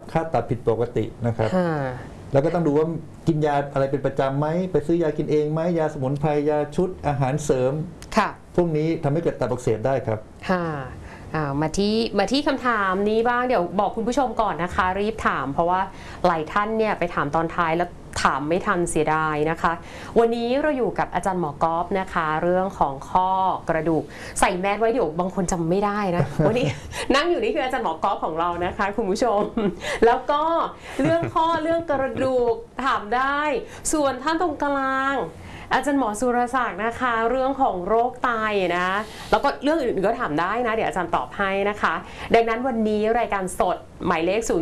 ค่าตับผิดปกตินะครับแล้วก็ต้องดูว่ากินยาอะไรเป็นประจำไหมไปซื้อยากินเองไหมยาสมุนไพรยาชุดอาหารเสริมพวกนี้ทำให้เกิดตับอักเสบได้ครับมาที่คำถามนี้บ้างเดี๋ยวบอกคุณผู้ชมก่อนนะคะรีบถามเพราะว่าหลายท่านเนี่ยไปถามตอนท้ายแล้วถามไม่ทันเสียดายนะคะวันนี้เราอยู่กับอาจารย์หมอกอฟนะคะเรื่องของข้อกระดูกใส่แมสไว้เดี๋ยวบางคนจำไม่ได้นะวันนี้นั่งอยู่นี่คืออาจารย์หมอกอฟของเรานะคะคุณผู้ชมแล้วก็เรื่องข้อเรื่องกระดูกถามได้ส่วนท่านตรงกลางอาจารย์หมอสุรศักดิ์นะคะเรื่องของโรคไตนะแล้วก็เรื่องอื่นๆก็ถามได้นะเดี๋ยวอาจารย์ตอบให้นะคะดังนั้นวันนี้รายการสดหมายเลข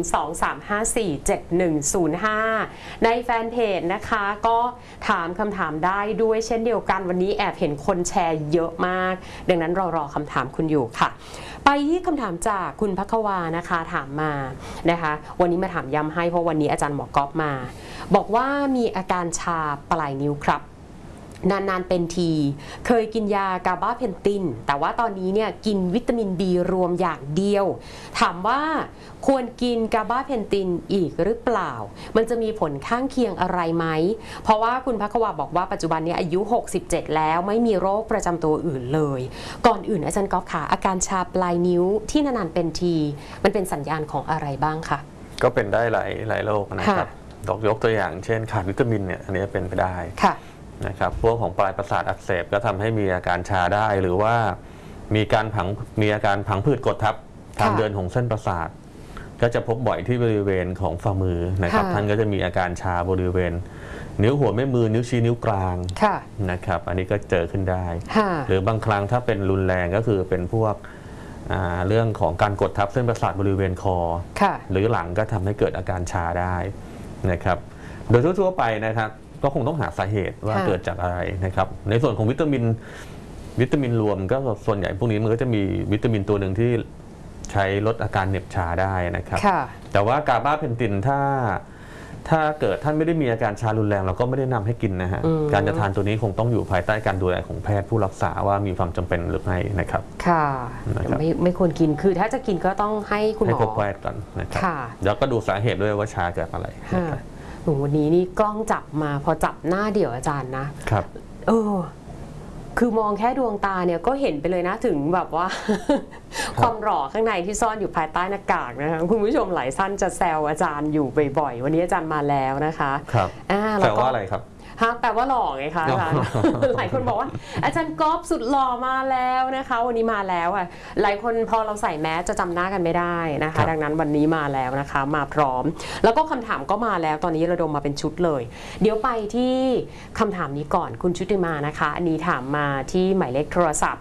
023547105 ในแฟนเพจนะคะก็ถามคำถามได้ด้วยเช่นเดียวกันวันนี้แอบเห็นคนแชร์เยอะมากดังนั้นรอคำถามคุณอยู่ค่ะไปที่คำถามจากคุณภัควานะคะถามมานะคะวันนี้มาถามย้ำให้เพราะวันนี้อาจารย์หมอกอฟมาบอกว่ามีอาการชาปลายนิ้วครับนานๆเป็นทีเคยกินยากาบาเพนตินแต่ว่าตอนนี้เนี่ยกินวิตามิน B รวมอย่างเดียวถามว่าควรกินกาบาเพนตินอีกหรือเปล่ามันจะมีผลข้างเคียงอะไรไหมเพราะว่าคุณภัควาบอกว่าปัจจุบันนี้อายุ67แล้วไม่มีโรคประจำตัวอื่นเลยก่อนอื่นอาจารย์ก๊อฟค่ะอาการชาปลายนิ้วที่นานๆเป็นทีมันเป็นสัญญาณของอะไรบ้างคะก็เป็นได้หลายโรคนะครับยกตัวอย่างเช่นขาดวิตามินเนี่ยอันนี้เป็นไปได้นะครับพวกของปลายประสาทอักเสบก็ทำให้มีอาการชาได้หรือว่ามีอาการผังผืดกดทับทางเดินของเส้นประสาทก็จะพบบ่อยที่บริเวณของฝ่ามือนะครับท่านก็จะมีอาการชาบริเวณนิ้วหัวแม่มือนิ้วชี้นิ้วกลางนะครับอันนี้ก็เจอขึ้นได้หรือบางครั้งถ้าเป็นรุนแรงก็คือเป็นพวกเรื่องของการกดทับเส้นประสาทบริเวณคอหรือหลังก็ทำให้เกิดอาการชาได้นะครับโดยทั่วๆไปนะครับก็คงต้องหาสาเหตุว่าเกิดจากอะไรนะครับในส่วนของวิตามินรวมก็ส่วนใหญ่พวกนี้มันก็จะมีวิตามินตัวหนึ่งที่ใช้ลดอาการเหน็บชาได้นะครับแต่ว่ากาบาเพนตินถ้าเกิดท่านไม่ได้มีอาการชารุนแรงเราก็ไม่ได้นำให้กินนะฮะการจะทานตัวนี้คงต้องอยู่ภายใต้การดูแลของแพทย์ผู้รักษาว่ามีความจำเป็นหรือไม่นะครับค่ะไม่ควรกินคือถ้าจะกินก็ต้องให้คุณหมอให้พบแพทย์ก่อนนะครับแล้วก็ดูสาเหตุด้วยว่าชาเกิดอะไรวันนี้นี่กล้องจับมาพอจับหน้าเดี่ยวอาจารย์นะครับคือมองแค่ดวงตาเนี่ยก็เห็นไปเลยนะถึงแบบว่าความหล่อข้างในที่ซ่อนอยู่ภายใต้หน้ากากนะคะคุณผู้ชมหลายท่านจะแซวอาจารย์อยู่บ่อยๆวันนี้อาจารย์มาแล้วนะคะครับแปลว่าอะไรครับแปลว่าหล่อไงคะอาจารย์หลายคนบอกว่าอาจารย์ก๊อฟสุดหล่อมาแล้วนะคะวันนี้มาแล้วอ่ะหลายคนพอเราใส่แมสจะจำหน้ากันไม่ได้นะคะดังนั้นวันนี้มาแล้วนะคะมาพร้อมแล้วก็คำถามก็มาแล้วตอนนี้ระดมมาเป็นชุดเลยเดี๋ยวไปที่คำถามนี้ก่อนคุณชุติมานะคะอันนี้ถามมาที่หมายเลขโทรศัพท์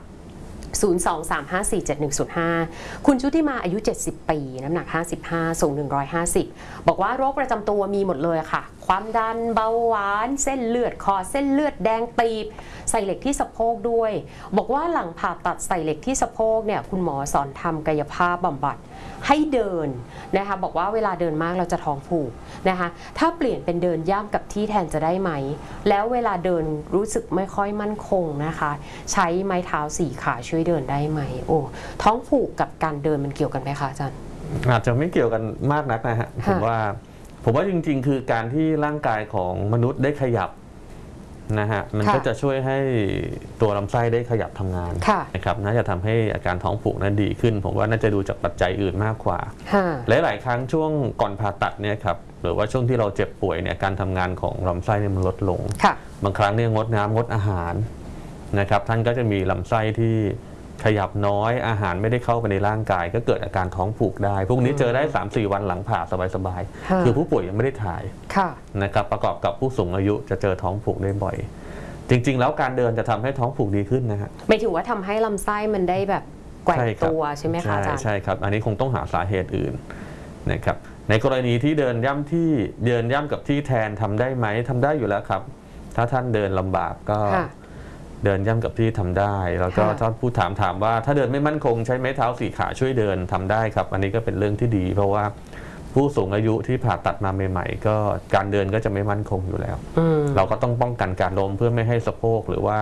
023547105คุณชุติมาอายุ70ปีน้ำหนัก55สูง150บอกว่าโรคประจำตัวมีหมดเลยค่ะความดันเบาหวานเส้นเลือดคอเส้นเลือดแดงตีบใส่เหล็กที่สะโพกด้วยบอกว่าหลังผ่าตัดใส่เหล็กที่สะโพกเนี่ยคุณหมอสอนทำกายภาพบำบัดให้เดินนะคะบอกว่าเวลาเดินมากเราจะท้องผูกนะคะถ้าเปลี่ยนเป็นเดินย่ำกับที่แทนจะได้ไหมแล้วเวลาเดินรู้สึกไม่ค่อยมั่นคงนะคะใช้ไม้เท้า4ขาช่วยเดินได้ไหมโอ้ท้องผูกกับการเดินมันเกี่ยวกันไหมคะอาจารย์อาจจะไม่เกี่ยวกันมากนักนะฮะผมว่าจริงๆคือการที่ร่างกายของมนุษย์ได้ขยับนะฮะมันก็จะช่วยให้ตัวลำไส้ได้ขยับทำงานนะครับน่าจะทำให้อาการท้องผูกนั้นดีขึ้นผมว่าน่าจะดูจากปัจจัยอื่นมากกว่าหลายๆครั้งช่วงก่อนผ่าตัดเนี่ยครับหรือว่าช่วงที่เราเจ็บป่วยเนี่ยการทำงานของลำไส้เนี่ยมันลดลงบางครั้งเนี่ยงดน้ำงดอาหารนะครับท่านก็จะมีลำไส้ที่ขยับน้อยอาหารไม่ได้เข้าไปในร่างกายก็เกิดอาการท้องผูกได้พวกนี้เจอได้ 3-4 วันหลังผ่าสบายๆคือผู้ป่วยยังไม่ได้ถ่ายนะครับประกอบกับผู้สูงอายุจะเจอท้องผูกได้บ่อยจริงๆแล้วการเดินจะทำให้ท้องผูกดีขึ้นนะฮะไม่ถือว่าทำให้ลำไส้มันได้แบบแกว่งตัวใช่ไหมคะอาจารย์ใช่ครับอันนี้คงต้องหาสาเหตุอื่นนะครับในกรณีที่เดินย่ำกับที่แทนทำได้ไหมทำได้อยู่แล้วครับถ้าท่านเดินลำบากก็เดินย่ำกับที่ทำได้แล้วก็ถ้าผู้ถามว่าถ้าเดินไม่มั่นคงใช้ไม้เท้า4ขาช่วยเดินทำได้ครับอันนี้ก็เป็นเรื่องที่ดีเพราะว่าผู้สูงอายุที่ผ่าตัดมาใหม่ๆก็การเดินก็จะไม่มั่นคงอยู่แล้วเราก็ต้องป้องกันการล้มเพื่อไม่ให้สะโพกหรือว่า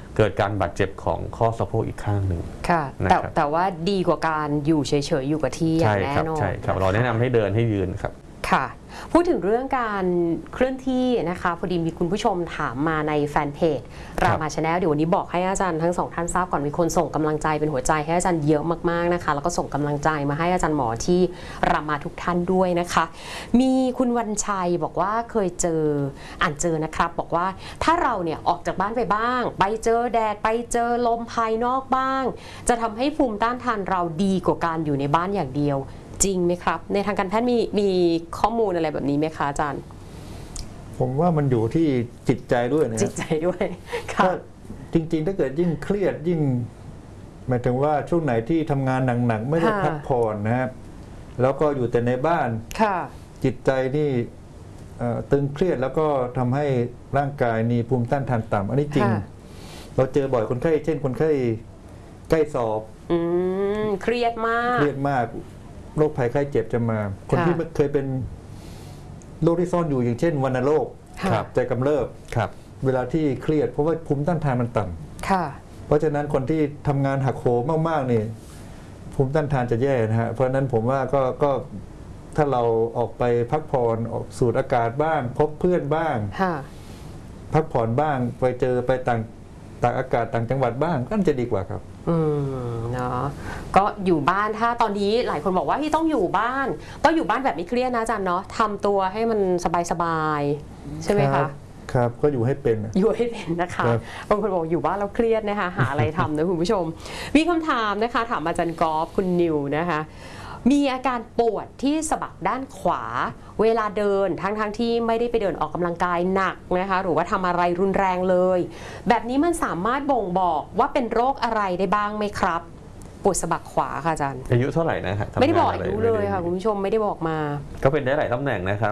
เกิดการบาดเจ็บของข้อสะโพกอีกข้างหนึ่งค่ะแต่ว่าดีกว่าการอยู่เฉยๆอยู่กับที่อย่างแน่นอนใช่ครับเราแนะนำให้เดินให้ยืนครับค่ะพูดถึงเรื่องการเคลื่อนที่นะคะพอดีมีคุณผู้ชมถามมาในแฟนเพจรามาชาแนลเดี๋ยววันนี้บอกให้อาจารย์ทั้งสองท่านทราบก่อนมีคนส่งกำลังใจเป็นหัวใจให้อาจารย์เยอะมากๆนะคะแล้วก็ส่งกำลังใจมาให้อาจารย์หมอที่รามาทุกท่านด้วยนะคะมีคุณวันชัยบอกว่าเคยเจอนะครับบอกว่าถ้าเราเนี่ยออกจากบ้านไปบ้างไปเจอแดดไปเจอลมภายนอกบ้างจะทำให้ภูมิต้านทานเราดีกว่าการอยู่ในบ้านอย่างเดียวจริงไหมครับในทางการแพทย์มีข้อมูลอะไรแบบนี้ไหมคะอาจารย์ผมว่ามันอยู่ที่จิตใจด้วยนะจิตใจด้วยค่ะจริงๆถ้าเกิดยิ่งเครียดยิ่งหมายถึงว่าช่วงไหนที่ทำงานหนักๆไม่ได้พักผ่อนนะครับแล้วก็อยู่แต่ในบ้านจิตใจนี่ตึงเครียดแล้วก็ทำให้ร่างกายนี่ภูมิต้านทานต่ำอันนี้จริงเราเจอบ่อยคนไข้เช่นคนไข้ใกล้สอบเครียดมากโรคภัยไข้เจ็บจะมาคนที่เคยเป็นโรคที่ซ่อนอยู่อย่างเช่นวัณโรคใจกำเริบเวลาที่เครียดเพราะว่าภูมิต้านทานมันต่ำเพราะฉะนั้นคนที่ทำงานหักโหมมากๆนี่ภูมิต้านทานจะแย่นะฮะเพราะฉะนั้นผมว่าก็ถ้าเราออกไปพักผ่อนออกสูดอากาศบ้างพบเพื่อนบ้างพักผ่อนบ้างไปเจอไปต่างอากาศต่างจังหวัดบ้างก็จะดีกว่าครับเนาะก็อยู่บ้านถ้าตอนนี้หลายคนบอกว่าที่ต้องอยู่บ้านก็อยู่บ้านแบบไม่เครียดนะอาจารย์เนาะทำตัวให้มันสบายๆใช่ไหมคะครับก็อยู่ให้เป็นนะคะบางคนบอกอยู่บ้านเราเครียดนะคะหาอะไรทำนะคุณผู้ชมมีคำถามนะคะถามอาจารย์กอล์ฟคุณนิวนะคะมีอาการปวดที่สะบักด้านขวาเวลาเดินทั้งที่ไม่ได้ไปเดินออกกำลังกายหนักนะคะหรือว่าทำอะไรรุนแรงเลยแบบนี้มันสามารถบ่งบอกว่าเป็นโรคอะไรได้บ้างไหมครับปวดสะบักขวาค่ะอาจารย์อายุเท่าไหร่นะครับไม่ได้บอกอายุเลยค่ะคุณผู้ชมไม่ได้บอกมาก็เป็นได้หลายตำแหน่งนะครับ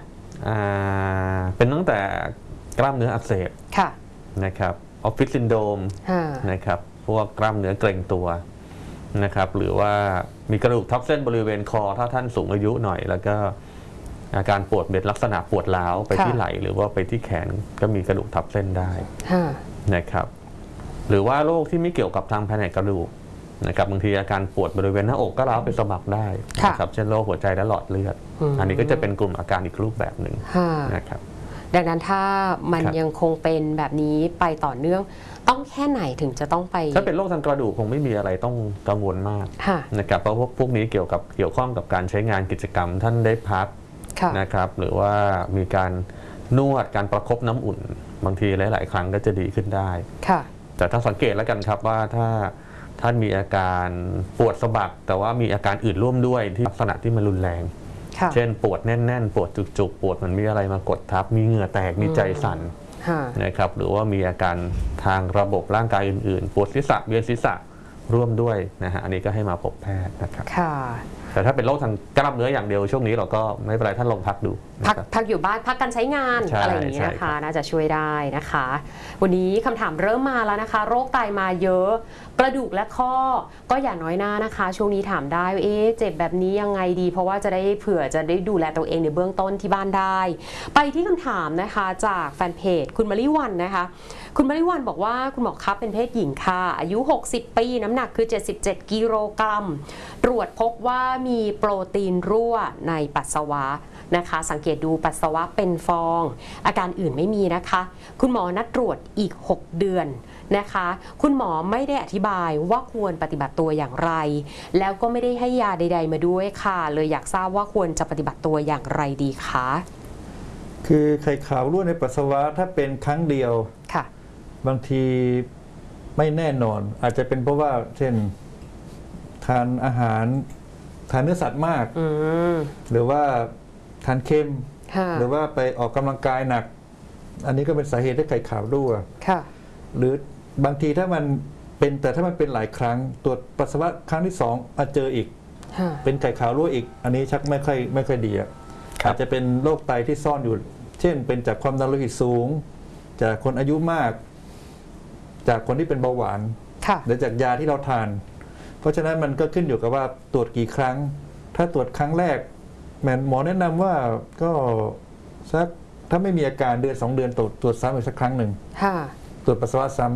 เป็นตั้งแต่กล้ามเนื้ออักเสบนะครับออฟฟิศซินโดรมนะครับพวกกล้ามเนื้อเกร็งตัวนะครับหรือว่ามีกระดูกทับเส้นบริเวณคอถ้าท่านสูงอายุหน่อยแล้วก็อาการปวดเป็นลักษณะปวดร้าวไปที่ไหล่หรือว่าไปที่แขนก็มีกระดูกทับเส้นได้นะครับหรือว่าโรคที่ไม่เกี่ยวกับทางแผนกกระดูกนะครับบางทีอาการปวดบริเวณหน้าอกก็ร้าวไปสะบักได้นะครับเช่นโรคหัวใจและหลอดเลือดอันนี้ก็จะเป็นกลุ่มอาการอีกรูปแบบหนึ่งนะครับดังนั้นถ้ามันยังคงเป็นแบบนี้ไปต่อเนื่องต้องแค่ไหนถึงจะต้องไปถ้าเป็นโรคทางกระดูกคงไม่มีอะไรต้องกังวลมากนะครับเพราะพวกนี้เกี่ยวข้องกับการใช้งานกิจกรรมท่านได้พักนะครับหรือว่ามีการนวดการประคบน้ำอุ่นบางทีหลายๆครั้งก็จะดีขึ้นได้แต่ถ้าสังเกตแล้วกันครับว่าถ้าท่านมีอาการปวดสะบักแต่ว่ามีอาการอื่นร่วมด้วยที่ลักษณะที่มันรุนแรงเช่นปวดแน่นๆปวดจุกๆปวดมันมีอะไรมากดทับมีเหงื่อแตกมีใจสั่นนะครับหรือว่ามีอาการทางระบบร่างกายอื่นๆปวดศีรษะเวียนศีรษะร่วมด้วยนะฮะอันนี้ก็ให้มาพบแพทย์นะครับแต่ถ้าเป็นโรคทางกล้ามเนื้ออย่างเดียวช่วงนี้เราก็ไม่เป็นไรท่านลองพักดูพักอยู่บ้านพักการใช้งานอะไรอย่างนี้นะคะน่าจะช่วยได้นะคะวันนี้คำถามเริ่มมาแล้วนะคะโรคไตมาเยอะกระดูกและข้อก็อย่าน้อยหน้านะคะช่วงนี้ถามได้ว่าเจ็บแบบนี้ยังไงดีเพราะว่าจะได้เผื่อจะได้ดูแลตัวเองในเบื้องต้นที่บ้านได้ไปที่คำถามนะคะจากแฟนเพจคุณมะลิวันนะคะคุณมะลิวันบอกว่าคุณหมอครับเป็นเพศหญิงค่ะอายุ60ปีน้ำหนักคือ77กิโลกรัมตรวจพบว่ามีโปรตีนรั่วในปัสสาวะนะคะสังเกตดูปัสสาวะเป็นฟองอาการอื่นไม่มีนะคะคุณหมอนัดตรวจอีก6เดือนนะคะคุณหมอไม่ได้อธิบายว่าควรปฏิบัติตัวอย่างไรแล้วก็ไม่ได้ให้ยาใดๆมาด้วยค่ะเลยอยากทราบว่าควรจะปฏิบัติตัวอย่างไรดีคะคือไข่ขาวรั่วในปัสสาวะถ้าเป็นครั้งเดียวค่ะบางทีไม่แน่นอนอาจจะเป็นเพราะว่าเช่นทานอาหารทานเนื้อสัตว์มากหรือว่าทานเค็มหรือว่าไปออกกำลังกายหนักอันนี้ก็เป็นสาเหตุให้ไข่ขาวรั่วหรือบางทีถ้ามันเป็นแต่ถ้ามันเป็นหลายครั้งตรวจปัสสาวะครั้งที่2มาเจออีกเป็นไข่ขาวรั่วอีกอันนี้ชักไม่ค่อยดีอาจจะเป็นโรคไตที่ซ่อนอยู่เช่นเป็นจากความดันโลหิตสูงจากคนอายุมากจากคนที่เป็นเบาหวานหรือจากยาที่เราทานเพราะฉะนั้นมันก็ขึ้นอยู่กับว่าตรวจกี่ครั้งถ้าตรวจครั้งแรกหมอแนะนำว่าก็สักถ้าไม่มีอาการเดือน2 เดือนตรวจซ้ำอีกสักครั้งหนึ่งตรวจปัสสาวะซ้ำ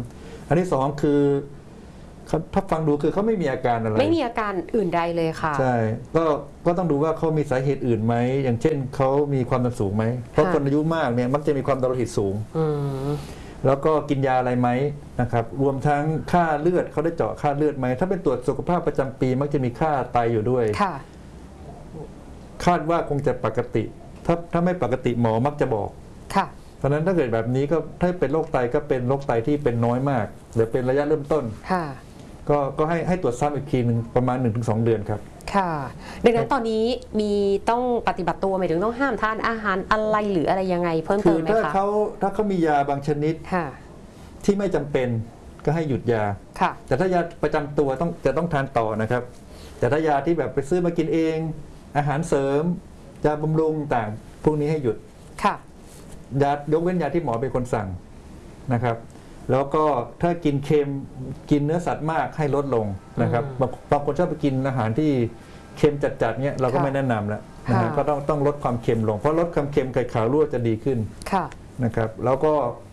อันที่สองคือถ้าฟังดูคือเขาไม่มีอาการอะไรไม่มีอาการอื่นใดเลยค่ะใช่ก็ต้องดูว่าเขามีสาเหตุอื่นไหมอย่างเช่นเขามีความดันสูงไหมเพราะคนอายุมากเนี่ยมักจะมีความดันโลหิตสูงแล้วก็กินยาอะไรไหมนะครับรวมทั้งค่าเลือดเขาได้เจาะค่าเลือดไหมถ้าเป็นตรวจสุขภาพประจำปีมักจะมีค่าไตอยู่ด้วยคาดว่าคงจะปกติถ้าไม่ปกติหมอมักจะบอกเพราะนั้นถ้าเกิดแบบนี้ก็ถ้าเป็นโรคไตก็เป็นโรคไตที่เป็นน้อยมากหรือเป็นระยะเริ่มต้นก็ให้ตรวจซ้ำอีกทีหนึ่งประมาณ 1-2 เดือนครับค่ะดังนั้นตอนนี้มีต้องปฏิบัติตัวหมายถึงต้องห้ามทานอาหารอะไรหรืออะไรยังไงเพิ่มเติมไหมคะถ้าเขามียาบางชนิดที่ไม่จำเป็นก็ให้หยุดยาแต่ถ้ายาประจำตัวจะต้องทานต่อนะครับแต่ถ้ายาที่แบบไปซื้อมากินเองอาหารเสริมยาบำรุงต่างพวกนี้ให้หยุดยายกเว้นยาที่หมอเป็นคนสั่งนะครับแล้วก็ถ้ากินเค็มกินเนื้อสัตว์มากให้ลดลงนะครับบางคนชอบไปกินอาหารที่เค็มจัดๆเนี่ยเราก็ไม่แนะนำแล้วนะฮะก็ต้องลดความเค็มลงเพราะลดความเค็มไข่ขาวรั่วจะดีขึ้นนะครับแล้วก็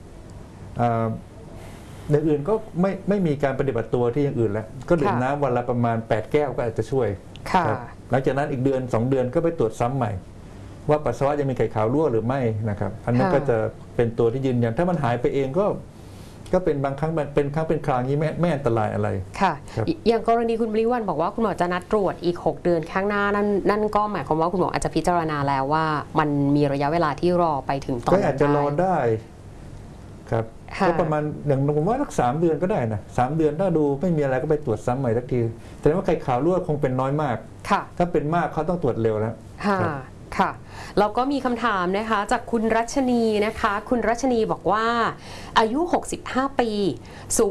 อย่างอื่นก็ไม่มีการปฏิบัติตัวที่อย่างอื่นแล้วก็ดื่มน้ำวันละประมาณ8 แก้วก็อาจจะช่วยหลังจากนั้นอีก2 เดือนก็ไปตรวจซ้ำใหม่ว่าปัสสาวะยังมีไข่ขาวรั่วหรือไม่นะครับอันนั้นก็จะเป็นตัวที่ยืนยันถ้ามันหายไปเองก็เป็นบางครั้งเป็นครั้งเป็นคราวนี้ไม่อันตรายอะไรค่ะอย่างกรณีคุณบริวันบอกว่าคุณหมอจะนัดตรวจอีก6 เดือนข้างหน้านั่นก็หมายความว่าคุณหมออาจจะพิจารณาแล้วว่ามันมีระยะเวลาที่รอไปถึงตอนนั้นก็อาจจะรอได้ครับก็ประมาณอย่างผมว่าสัก3 เดือนก็ได้นะ3 เดือนถ้าดูไม่มีอะไรก็ไปตรวจซ้ำใหม่สักทีแต่ว่าไข่ขาวรั่วคงเป็นน้อยมากถ้าเป็นมากเขาต้องตรวจเร็วแล้วค่ะแล้วก็มีคำถามนะคะจากคุณรัชนีนะคะคุณรัชนีบอกว่าอายุ65 ปีสูง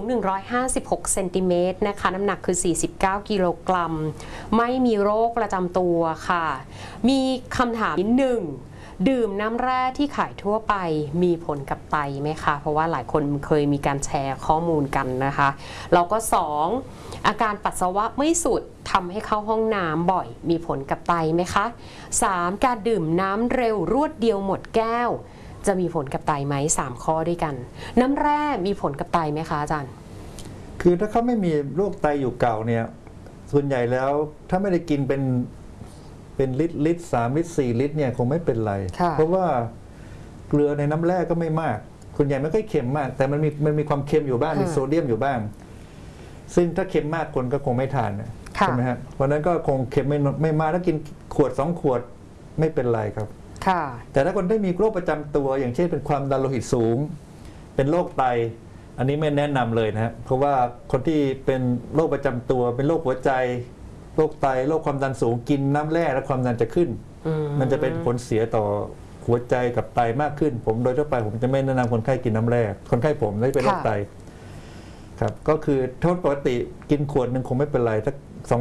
156เซนติเมตรนะคะน้ำหนักคือ49 กิโลกรัมไม่มีโรคประจำตัวค่ะมีคำถามหนึ่งดื่มน้ำแร่ที่ขายทั่วไปมีผลกับไตไหมคะเพราะว่าหลายคนเคยมีการแชร์ข้อมูลกันนะคะแล้วก็2อาการปัสสาวะไม่สุดทำให้เข้าห้องน้ำบ่อยมีผลกับไตไหมคะ3การดื่มน้ำเร็วรวดเดียวหมดแก้วจะมีผลกับไตไหม3 ข้อด้วยกันน้ำแร่มีผลกับไตไหมคะอาจารย์คือถ้าเขาไม่มีโรคไตอยู่เก่าเนี่ยส่วนใหญ่แล้วถ้าไม่ได้กินเป็นลิตร3 ลิตร 4 ลิตรเนี่ยคงไม่เป็นไรเพราะว่าเกลือในน้ำแร่ก็ไม่มากคุณใหญ่ไม่ค่อยเค็มมากแต่มันมีความเค็มอยู่บ้างมีโซเดียมอยู่บ้างซึ่งถ้าเค็มมากคนก็คงไม่ทานใช่ไหมฮะเพราะนั้นก็คงเค็มไม่มากถ้ากินขวด2 ขวดไม่เป็นไรครับแต่ถ้าคนที่มีโรคประจำตัวอย่างเช่นเป็นความดันโลหิตสูงเป็นโรคไตอันนี้ไม่แนะนำเลยนะเพราะว่าคนที่เป็นโรคประจำตัวเป็นโรคหัวใจโรคไตโรคความดันสูงกินน้ำแร่แล้วความดันจะขึ้นมันจะเป็นผลเสียต่อหัวใจกับไตมากขึ้นผมโดยทั่วไปผมจะไม่แนะนำคนไข้กินน้ำแร่คนไข้ผมที่เป็นโรคไตครับก็คือโทษปกติกินขวดหนึ่งคงไม่เป็นไรถ้า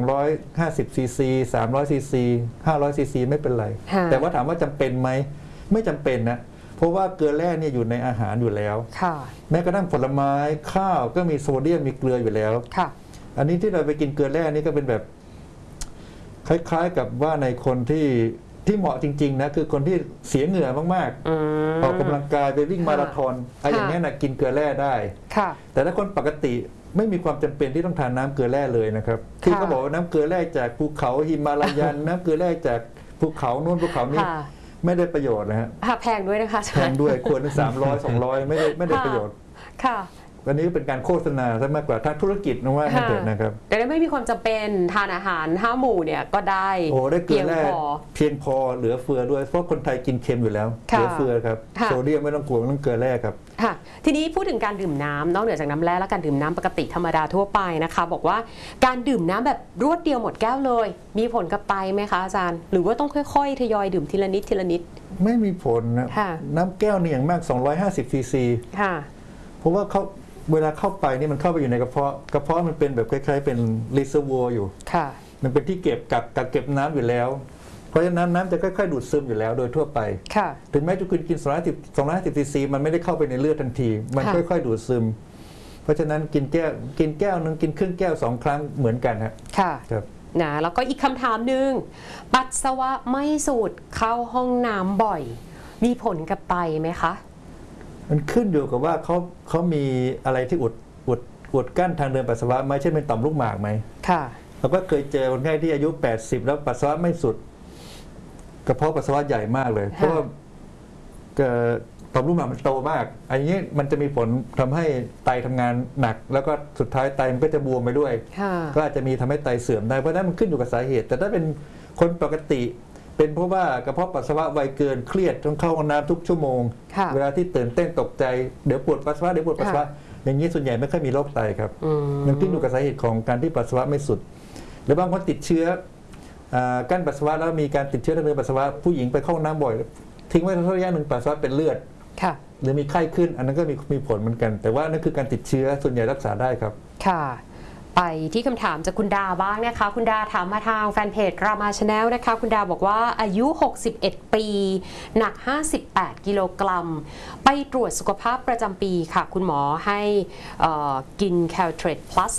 250 ซีซี300 ซีซี500 ซีซีไม่เป็นไรแต่ว่าถามว่าจำเป็นไหมไม่จำเป็นนะเพราะว่าเกลือแร่เนี่ยอยู่ในอาหารอยู่แล้วแม้กระทั่งผลไม้ข้าวก็มีโซเดียมมีเกลืออยู่แล้วอันนี้ที่เราไปกินเกลือแร่นี่ก็เป็นแบบคล้ายๆกับว่าในคนที่เหมาะจริงๆนะคือคนที่เสียเหงื่อมากๆออกกำลังกายไปวิ่งมาราธอนอย่างนี้นะกินเกลือแร่ได้แต่ถ้าคนปกติไม่มีความจำเป็นที่ต้องทานน้ำเกลือแร่เลยนะครับที่เขาบอกว่าน้ำเกลือแร่จากภูเขาหิมาลายันน้ำเกลือแร่จากภูเขาโน้นภูเขานี้ไม่ได้ประโยชน์นะฮะแพงด้วยนะคะแพงด้วยควรถึง300-200ไม่ได้ประโยชน์วันนี้เป็นการโฆษณาซะมากกว่าทางธุรกิจนะว่าเถิดนะครับแต่ไม่มีความจำเป็นทานอาหาร5 หมู่เนี่ยก็ได้เพียงพอเหลือเฟือด้วยเพราะคนไทยกินเค็มอยู่แล้วเหลือเฟือครับโซเดียมไม่ต้องกลัวต้องเกลือแร่ครับทีนี้พูดถึงการดื่มน้ำนอกเหนือจากน้ำแร่และการดื่มน้ำปกติธรรมดาทั่วไปนะคะบอกว่าการดื่มน้ำแบบรวดเดียวหมดแก้วเลยมีผลกับไตไหมคะอาจารย์หรือว่าต้องค่อยๆทยอยดื่มทีละนิดไม่มีผลนะน้ำแก้วนี่อย่างมาก250 ซีซีเพราะว่าเวลาเข้าไปนี่มันเข้าไปอยู่ในกระเพาะมันเป็นแบบคล้ายๆเป็นรีเซอร์วอร์อยู่มันเป็นที่เก็บกักเก็บน้ำอยู่แล้วเพราะฉะนั้นน้ำจะค่อยๆดูดซึมอยู่แล้วโดยทั่วไปถึงแม้จะคุณกิน250 ซีซีมันไม่ได้เข้าไปในเลือดทันทีมันค่อยๆดูดซึมเพราะฉะนั้นกินแก้วนึงกินครึ่งแก้ว2 ครั้งเหมือนกันครับนะแล้วก็อีกคำถามหนึ่งปัสสาวะไม่สูดเข้าห้องน้ำบ่อยมีผลกับไตไหมคะมันขึ้นอยู่กับว่าเขามีอะไรที่อุดอุดกั้นทางเดินปัสสาวะไหมเช่นเป็นต่อมลูกหมากไหมค่ะเราก็เคยเจอคนไข้ที่อายุ80แล้วปัสสาวะไม่สุดกระเพาะปัสสาวะใหญ่มากเลยเพราะว่าต่อมลูกหมากมันโตมากอันนี้มันจะมีผลทำให้ไตทำงานหนักแล้วก็สุดท้ายไตมันก็จะบวมไปด้วยก็อาจจะมีทำให้ไตเสื่อมได้เพราะนั้นมันขึ้นอยู่กับสาเหตุแต่ถ้าเป็นคนปกติเป็นเพราะว่ากระเพาะปัสสาวะไวเกินเครียดต้องเข้าห้องน้ำทุกชั่วโมงเวลาที่ตื่นเต้นตกใจเดี๋ยวปวดปัสสาวะเดี๋ยวปวดปัสสาวะอย่างนี้ส่วนใหญ่ไม่ค่อยมีโรคไตครับมันขึ้นอยู่กับสาเหตุของการที่ปัสสาวะไม่สุดหรือบางคนติดเชื้อกั้นปัสสาวะแล้วมีการติดเชื้อทางเดินปัสสาวะผู้หญิงไปเข้าห้องน้ำบ่อยทิ้งไว้ระยะหนึ่งปัสสาวะเป็นเลือดหรือมีไข้ขึ้นอันนั้นก็มีผลเหมือนกันแต่ว่านั่นคือการติดเชื้อส่วนใหญ่รักษาได้ครับค่ะไปที่คำถามจากคุณดาบ้างนะคะคุณดาถามมาทางแฟนเพจรามาชาแนลนะคะคุณดาบอกว่าอายุ61ปีหนัก58กิโลกรัมไปตรวจสุขภาพประจำปีค่ะคุณหมอให้กิน Caltrate Plus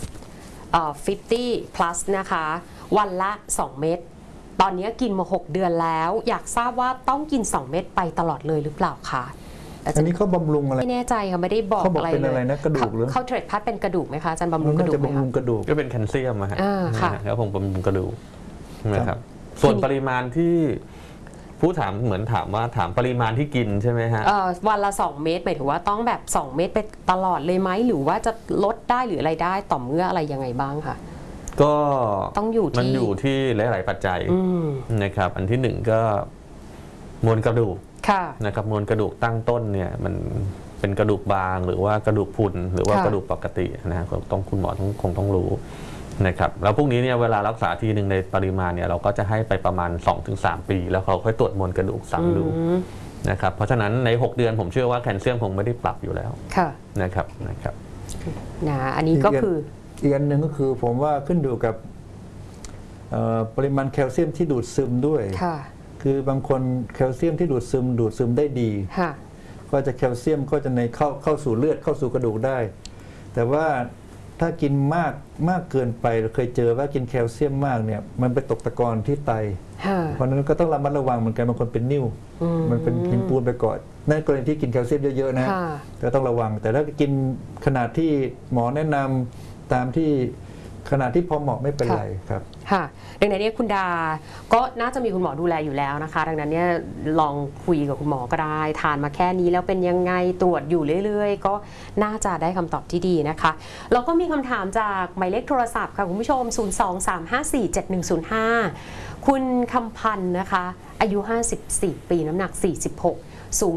50 plus นะคะวันละ2เม็ดตอนนี้กินมา6เดือนแล้วอยากทราบว่าต้องกิน2เม็ดไปตลอดเลยหรือเปล่าคะอันนี้เขาบำรุงอะไรไม่แน่ใจค่ะไม่ได้บอกอะไรเลยเป็นอะไรนะกระดูกหรือเขาเทรดพัดเป็นกระดูกไหมคะอาจารย์บำรุงกระดูกไหมคะกระดูกก็เป็นแคลเซียมฮะแล้วผมบำรุงกระดูกนะครับส่วนปริมาณที่ผู้ถามเหมือนถามปริมาณที่กินใช่ไหมฮะวันละ2เม็ดหมายถึงว่าต้องแบบ2เม็ดไปตลอดเลยไหมหรือว่าจะลดได้หรืออะไรได้ต่อเมื่ออะไรยังไงบ้างค่ะก็ต้องอยู่ที่มันอยู่ที่หลายๆปัจจัยนะครับอันที่หนึ่งก็มวลกระดูกนะครับมวลกระดูกตั้งต้นเนี่ยมันเป็นกระดูกบางหรือว่ากระดูกพรุนหรือว่ากระดูกปกตินะฮะต้องคุณหมอคงต้องรู้นะครับแล้วพวกนี้เนี่ยเวลารักษาทีหนึ่งในปริมาณเนี่ยเราก็จะให้ไปประมาณ 2-3 ปีแล้วเขาค่อยตรวจมวลกระดูกซ้ำดูนะครับเพราะฉะนั้นใน6เดือนผมเชื่อว่าแคลเซียมคงไม่ได้ปรับอยู่แล้วนะครับอันนี้ก็คืออีกอันหนึ่งก็คือผมว่าขึ้นอยู่กับปริมาณแคลเซียมที่ดูดซึมด้วยคือบางคนแคลเซียมที่ดูดซึมได้ดีก็จะแคลเซียมก็จะเข้าสู่เลือดเข้าสู่กระดูกได้แต่ว่าถ้ากินมากเกินไปเราเคยเจอว่ากินแคลเซียมมากเนี่ยมันไปตกตะกอนที่ไตเพราะนั้นก็ต้องระมัดระวังเหมือนกันบางคนเป็นนิ่วมันเป็นหินปูนไปก่อนนั่นกรณีที่กินแคลเซียมเยอะๆนะก็ต้องระวังแต่ถ้ากินขนาดที่หมอแนะนำตามที่ขนาดที่พอเหมาะไม่เป็นไรครับค่ะดังนั้นเนี่ยคุณดาก็น่าจะมีคุณหมอดูแลอยู่แล้วนะคะดังนั้นเนี่ยลองคุยกับคุณหมอก็ได้ทานมาแค่นี้แล้วเป็นยังไงตรวจอยู่เรื่อยๆก็น่าจะได้คำตอบที่ดีนะคะแล้วก็มีคำถามจากหมายเลขโทรศัพท์ค่ะคุณผู้ชม023547105คุณคำพันธ์นะคะอายุ54ปีน้ำหนัก46สูง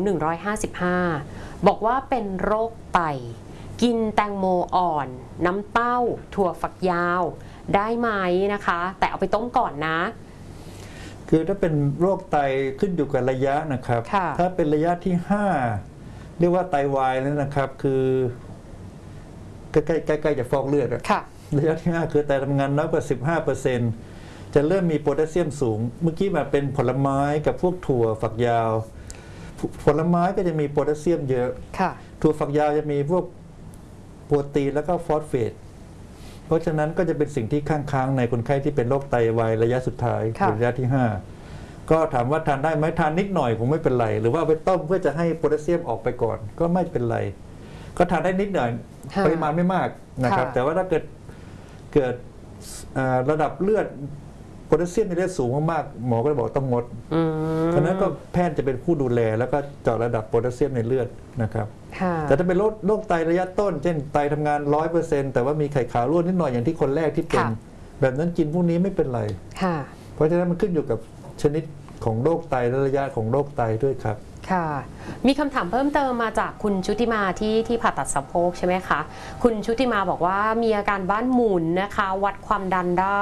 155บอกว่าเป็นโรคไตกินแตงโมอ่อนน้ำเต้าถั่วฝักยาวได้ไหมนะคะแต่เอาไปต้มก่อนนะคือถ้าเป็นโรคไตขึ้นอยู่กับระยะนะครับถ้าเป็นระยะที่5เรียกว่าไตวายแล้วนะครับคือใกล้จะฟอกเลือดระยะที่5คือไตทำงานน้อยกว่า 15% จะเริ่มมีโพแทสเซียมสูงเมื่อกี้มาเป็นผลไม้กับพวกถั่วฝักยาวผลไม้ก็จะมีโพแทสเซียมเยอะถั่วฝักยาวจะมีพวกโปรตีนแล้วก็ฟอสเฟตเพราะฉะนั้นก็จะเป็นสิ่งที่ค้างในคนไข้ที่เป็นโรคไตวายระยะสุดท้ายระยะที่5ก็ถามว่าทานได้ไหมทานนิดหน่อยคงไม่เป็นไรหรือว่าไปต้มเพื่อจะให้โพแทสเซียมออกไปก่อนก็ไม่เป็นไรก็ทานได้นิดหน่อยปริมาณไม่มากนะครับแต่ว่าถ้าเกิดระดับเลือดโพแทสเซียมในเลือดสูงมากๆหมอก็บอกต้องงดเพราะนั้นก็แพทย์จะเป็นผู้ดูแลแล้วก็เจาะระดับโพแทสเซียมในเลือดนะครับแต่ถ้าเป็นโรคไตระยะต้นเช่นไตทำงาน 100% แต่ว่ามีไข่ขาวร่วนนิดหน่อยอย่างที่คนแรกที่เป็นแบบนั้นกินพวกนี้ไม่เป็นไรเพราะฉะนั้นมันขึ้นอยู่กับชนิดของโรคไตและระยะของโรคไตด้วยครับค่ะมีคำถามเพิ่มเติมมาจากคุณชุติมาที่ผ่าตัดสะโพกใช่ไหมคะคุณชุติมาบอกว่ามีอาการบ้านหมุนนะคะวัดความดันได้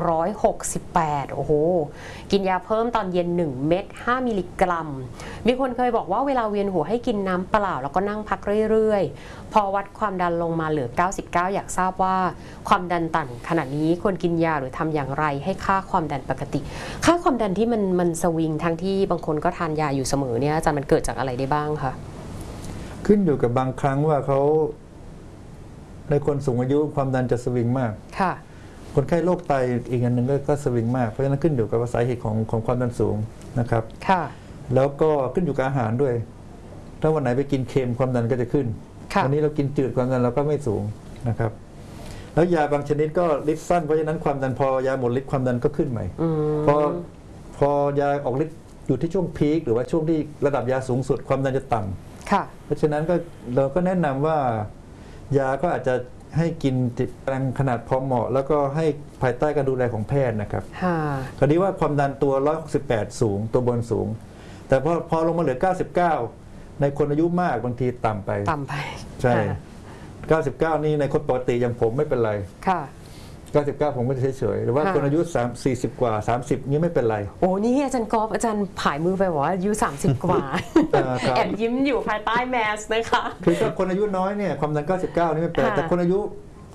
168โอ้โหกินยาเพิ่มตอนเย็น1เม็ด5มิลลิกรัมมีคนเคยบอกว่าเวลาเวียนหัวให้กินน้ำเปล่าแล้วก็นั่งพักเรื่อยๆพอวัดความดันลงมาเหลือ99อยากทราบว่าความดันต่ำขณะนี้ควรกินยาหรือทำอย่างไรให้ค่าความดันปกติค่าความดันที่มันสวิงทั้งที่บางคนก็ทานยาอยู่เสมอเนี่ยอาจารย์มันเกิดจากอะไรได้บ้างคะขึ้นอยู่กับบางครั้งว่าเขาในคนสูงอายุความดันจะสวิงมากค่ะคนไข้โรคไตอีกอันหนึ่งก็สวิงมากเพราะฉะนั้นขึ้นอยู่กับสาเหตุของความดันสูงนะครับค่ะแล้วก็ขึ้นอยู่กับอาหารด้วยถ้าวันไหนไปกินเค็มความดันก็จะขึ้นวันนี้เรากินจืดความดันเราก็ไม่สูงนะครับแล้วยาบางชนิดก็ฤทธิ์สั้นเพราะฉะนั้นความดันพอยาหมดฤทธิ์ความดันก็ขึ้นใหม่พอยาออกฤทธิ์อยู่ที่ช่วงพีคหรือว่าช่วงที่ระดับยาสูงสุดความดันจะต่ำเพราะฉะนั้นเราก็แนะนำว่ายาก็อาจจะให้กินกำลังขนาดพอเหมาะแล้วก็ให้ภายใต้การดูแลของแพทย์นะครับคราวนี้ว่าความดันตัว168สูงตัวบนสูงแต่พอลงมาเหลือ99ในคนอายุมากบางทีต่ำไปใช่99นี่ในคนปกติอย่างผมไม่เป็นไร99ผมก็จะเฉยๆหรือว่าคนอายุ40กว่า30นี่ไม่เป็นไรโอ้นี่อาจารย์กอล์ฟอาจารย์ผายมือไปบอกว่าอายุ30กว่าแอบยิ้มอยู่ภายใต้แมสนะคะคือถ้าคนอายุน้อยเนี่ยความดัน99นี่ไม่เป็นแต่คนอายุ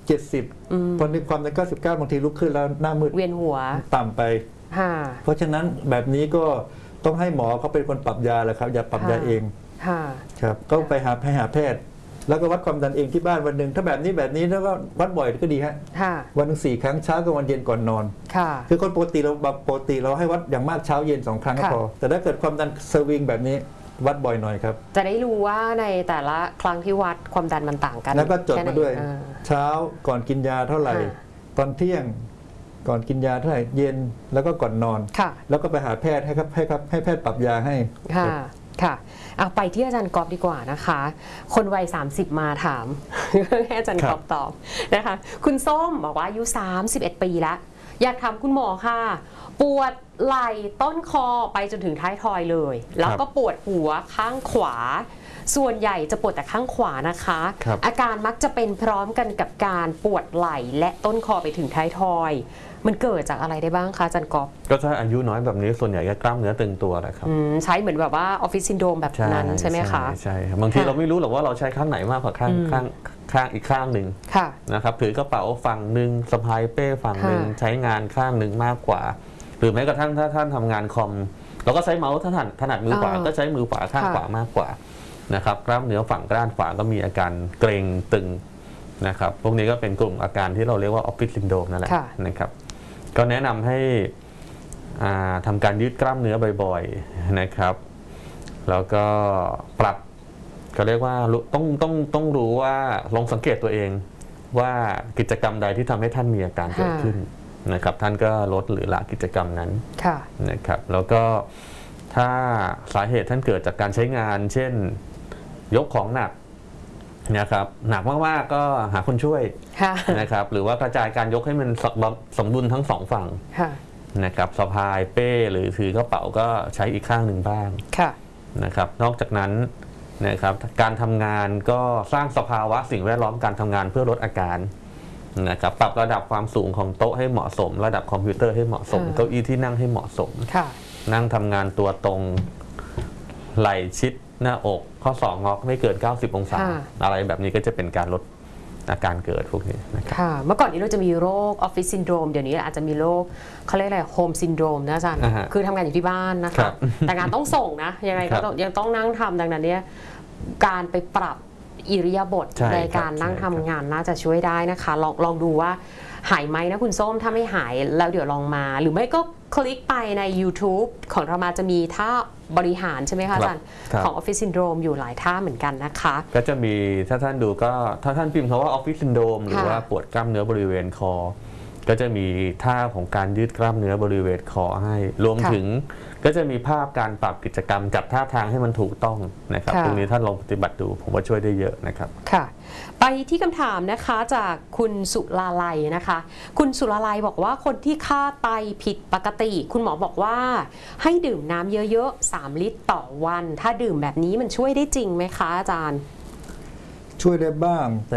70พอในความดัน99บางทีลุกขึ้นแล้วหน้ามืดเวียนหัวต่ำไปเพราะฉะนั้นแบบนี้ก็ต้องให้หมอเขาเป็นคนปรับยาแหละครับอย่าปรับยาเองครับก็ไปหาแพทย์แล้วก็วัดความดันเองที่บ้านวันหนึ่งถ้าแบบนี้แล้วก็วัดบ่อยก็ดีฮะวันหนึ่ง4 ครั้งเช้ากับวันเย็นก่อนนอนคือคนปกติเราให้วัดอย่างมากเช้าเย็น2 ครั้งก็พอแต่ถ้าเกิดความดันสวิงแบบนี้วัดบ่อยหน่อยครับจะได้รู้ว่าในแต่ละครั้งที่วัดความดันมันต่างกันแล้วก็จดมาด้วยเช้าก่อนกินยาเท่าไหร่ตอนเที่ยงก่อนกินยาเท่าไหร่เย็นแล้วก็ก่อนนอนแล้วก็ไปหาแพทย์ให้แพทย์ปรับยาให้ค่ะเอาไปที่อาจารย์กอบดีกว่านะคะคนวัย30มาถามให้อาจารย์กอบตอบนะคะคุณส้มบอกว่าอายุ31 ปีแล้วอยากถามคุณหมอค่ะปวดไหล่ต้นคอไปจนถึงท้ายทอยเลยแล้วก็ปวดหัวข้างขวาส่วนใหญ่จะปวดแต่ข้างขวานะคะอาการมักจะเป็นพร้อมกันกับการปวดไหล่และต้นคอไปถึงท้ายทอยมันเกิดจากอะไรได้บ้างคะอาจารย์กอบก็ถ้าอายุน้อยแบบนี้ส่วนใหญ่ก็กล้ามเนื้อตึงตัวแหละครับใช้เหมือนแบบว่าออฟฟิศซินโดรมแบบนั้นใช่ไหมคะใช่บางทีเราไม่รู้หรอกว่าเราใช้ข้างไหนมากกว่าข้างอีกข้างหนึ่งนะครับถือกระเป๋าฝั่งหนึ่งสะพายเป้ฝั่งหนึ่งใช้งานข้างหนึ่งมากกว่าหรือแม้กระทั่งถ้าท่านทำงานคอมเราก็ใช้เมาส์ถนัดมือขวาก็ใช้มือขวาข้างขวามากกว่านะครับกล้ามเนื้อฝั่งด้านขวาก็มีอาการเกร็งตึงนะครับพวกนี้ก็เป็นกลุ่มอาการที่เราเรียกว่าออฟฟิศซินโดรมนั่นแหละนะครับก็แนะนำให้ทำการยืดกล้ามเนื้อบ่อยๆนะครับแล้วก็ปรับก็เรียกว่าต้องรู้ว่าลองสังเกตตัวเองว่ากิจกรรมใดที่ทำให้ท่านมีอาการเกิดขึ้นนะครับท่านก็ลดหรือละกิจกรรมนั้นนะครับแล้วก็ถ้าสาเหตุท่านเกิดจากการใช้งานเช่นยกของหนักนะครับหนักมากๆก็หาคนช่วยนะครับหรือว่ากระจายการยกให้มันสมดุลทั้ง2 ฝั่งนะครับสะพายเป้หรือถือกระเป๋าก็ใช้อีกข้างหนึ่งบ้างนะครับนอกจากนั้นนะครับการทำงานก็สร้างสภาวะสิ่งแวดล้อมการทำงานเพื่อลดอาการนะครับปรับระดับความสูงของโต๊ะให้เหมาะสมระดับคอมพิวเตอร์ให้เหมาะสมเก้าอี้ที่นั่งให้เหมาะสมนั่งทำงานตัวตรงไหล่ชิดหน้าอกข้อศอกงอไม่เกิน90 องศาอะไรแบบนี้ก็จะเป็นการลดอาการเกิดพวกนี้นะครับเมื่อก่อนนี้เราจะมีโรคออฟฟิศซินโดรมเดี๋ยวนี้อาจจะมีโรคเขาเรียกอะไรโฮมซินโดรมนะอาจารย์คือทำงานอยู่ที่บ้านนะคะแต่งานต้องส่งนะยังไงก็ยังต้องนั่งทำดังนั้นเนี่ยการไปปรับอิริยาบถในการนั่งทำงานน่าจะช่วยได้นะคะลองดูว่าหายไหมนะคุณส้มถ้าไม่หายแล้วเดี๋ยวลองมาหรือไม่ก็คลิกไปใน YouTube ของเรามาจะมีท่าบริหารใช่ไหมคะอาจารย์ของ Office Syndrome อยู่หลายท่าเหมือนกันนะคะก็จะมีถ้าท่านดูก็ถ้าท่านพิมพ์คำว่า Office Syndrome หรือว่าปวดกล้ามเนื้อบริเวณคอก็จะมีท่าของการยืดกล้ามเนื้อบริเวณคอให้รวมถึงก็จะมีภาพการปรับกิจกรรมจัดท่าทางให้มันถูกต้องนะครับตรงนี้ท่านลองปฏิบัติดูผมว่าช่วยได้เยอะนะครับค่ะไปที่คำถามนะคะจากคุณสุลาลัยนะคะคุณสุลาลัยบอกว่าคนที่ค่าไตผิดปกติคุณหมอบอกว่าให้ดื่มน้ำเยอะๆ3 ลิตรต่อวันถ้าดื่มแบบนี้มันช่วยได้จริงไหมคะอาจารย์ช่วยได้บ้างแต่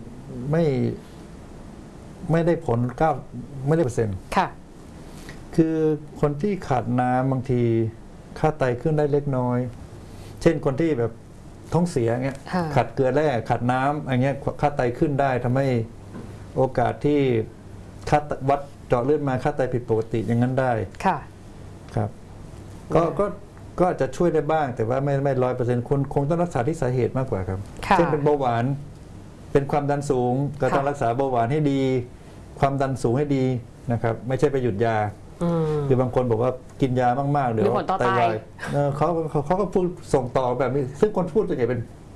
ไม่ได้ผลไม่ได้%ค่ะคือคนที่ขาดน้ำบางทีค่าไตขึ้นได้เล็กน้อยเช่นคนที่แบบท้องเสียเงี้ยขาดเกลือแร่ขาดน้ำอย่างเงี้ยค่าไตขึ้นได้ทำให้โอกาสที่ค่าวัดเจาะเลือดมาค่าไตผิดปกติอย่างนั้นได้ค่ะครับก็อาจจะช่วยได้บ้างแต่ว่าไม่100%คนคงต้องรักษาที่สาเหตุมากกว่าครับเช่นเป็นเบาหวานเป็นความดันสูงก็ต้องรักษาเบาหวานให้ดีความดันสูงให้ดีนะครับไม่ใช่ไปหยุดยาหรือบางคนบอกว่ากินยามากๆเดี๋ยวไตวายเขาก็พูดส่งต่อแบบนี้ซึ่งคนพูดส่วนใหญ่เป็น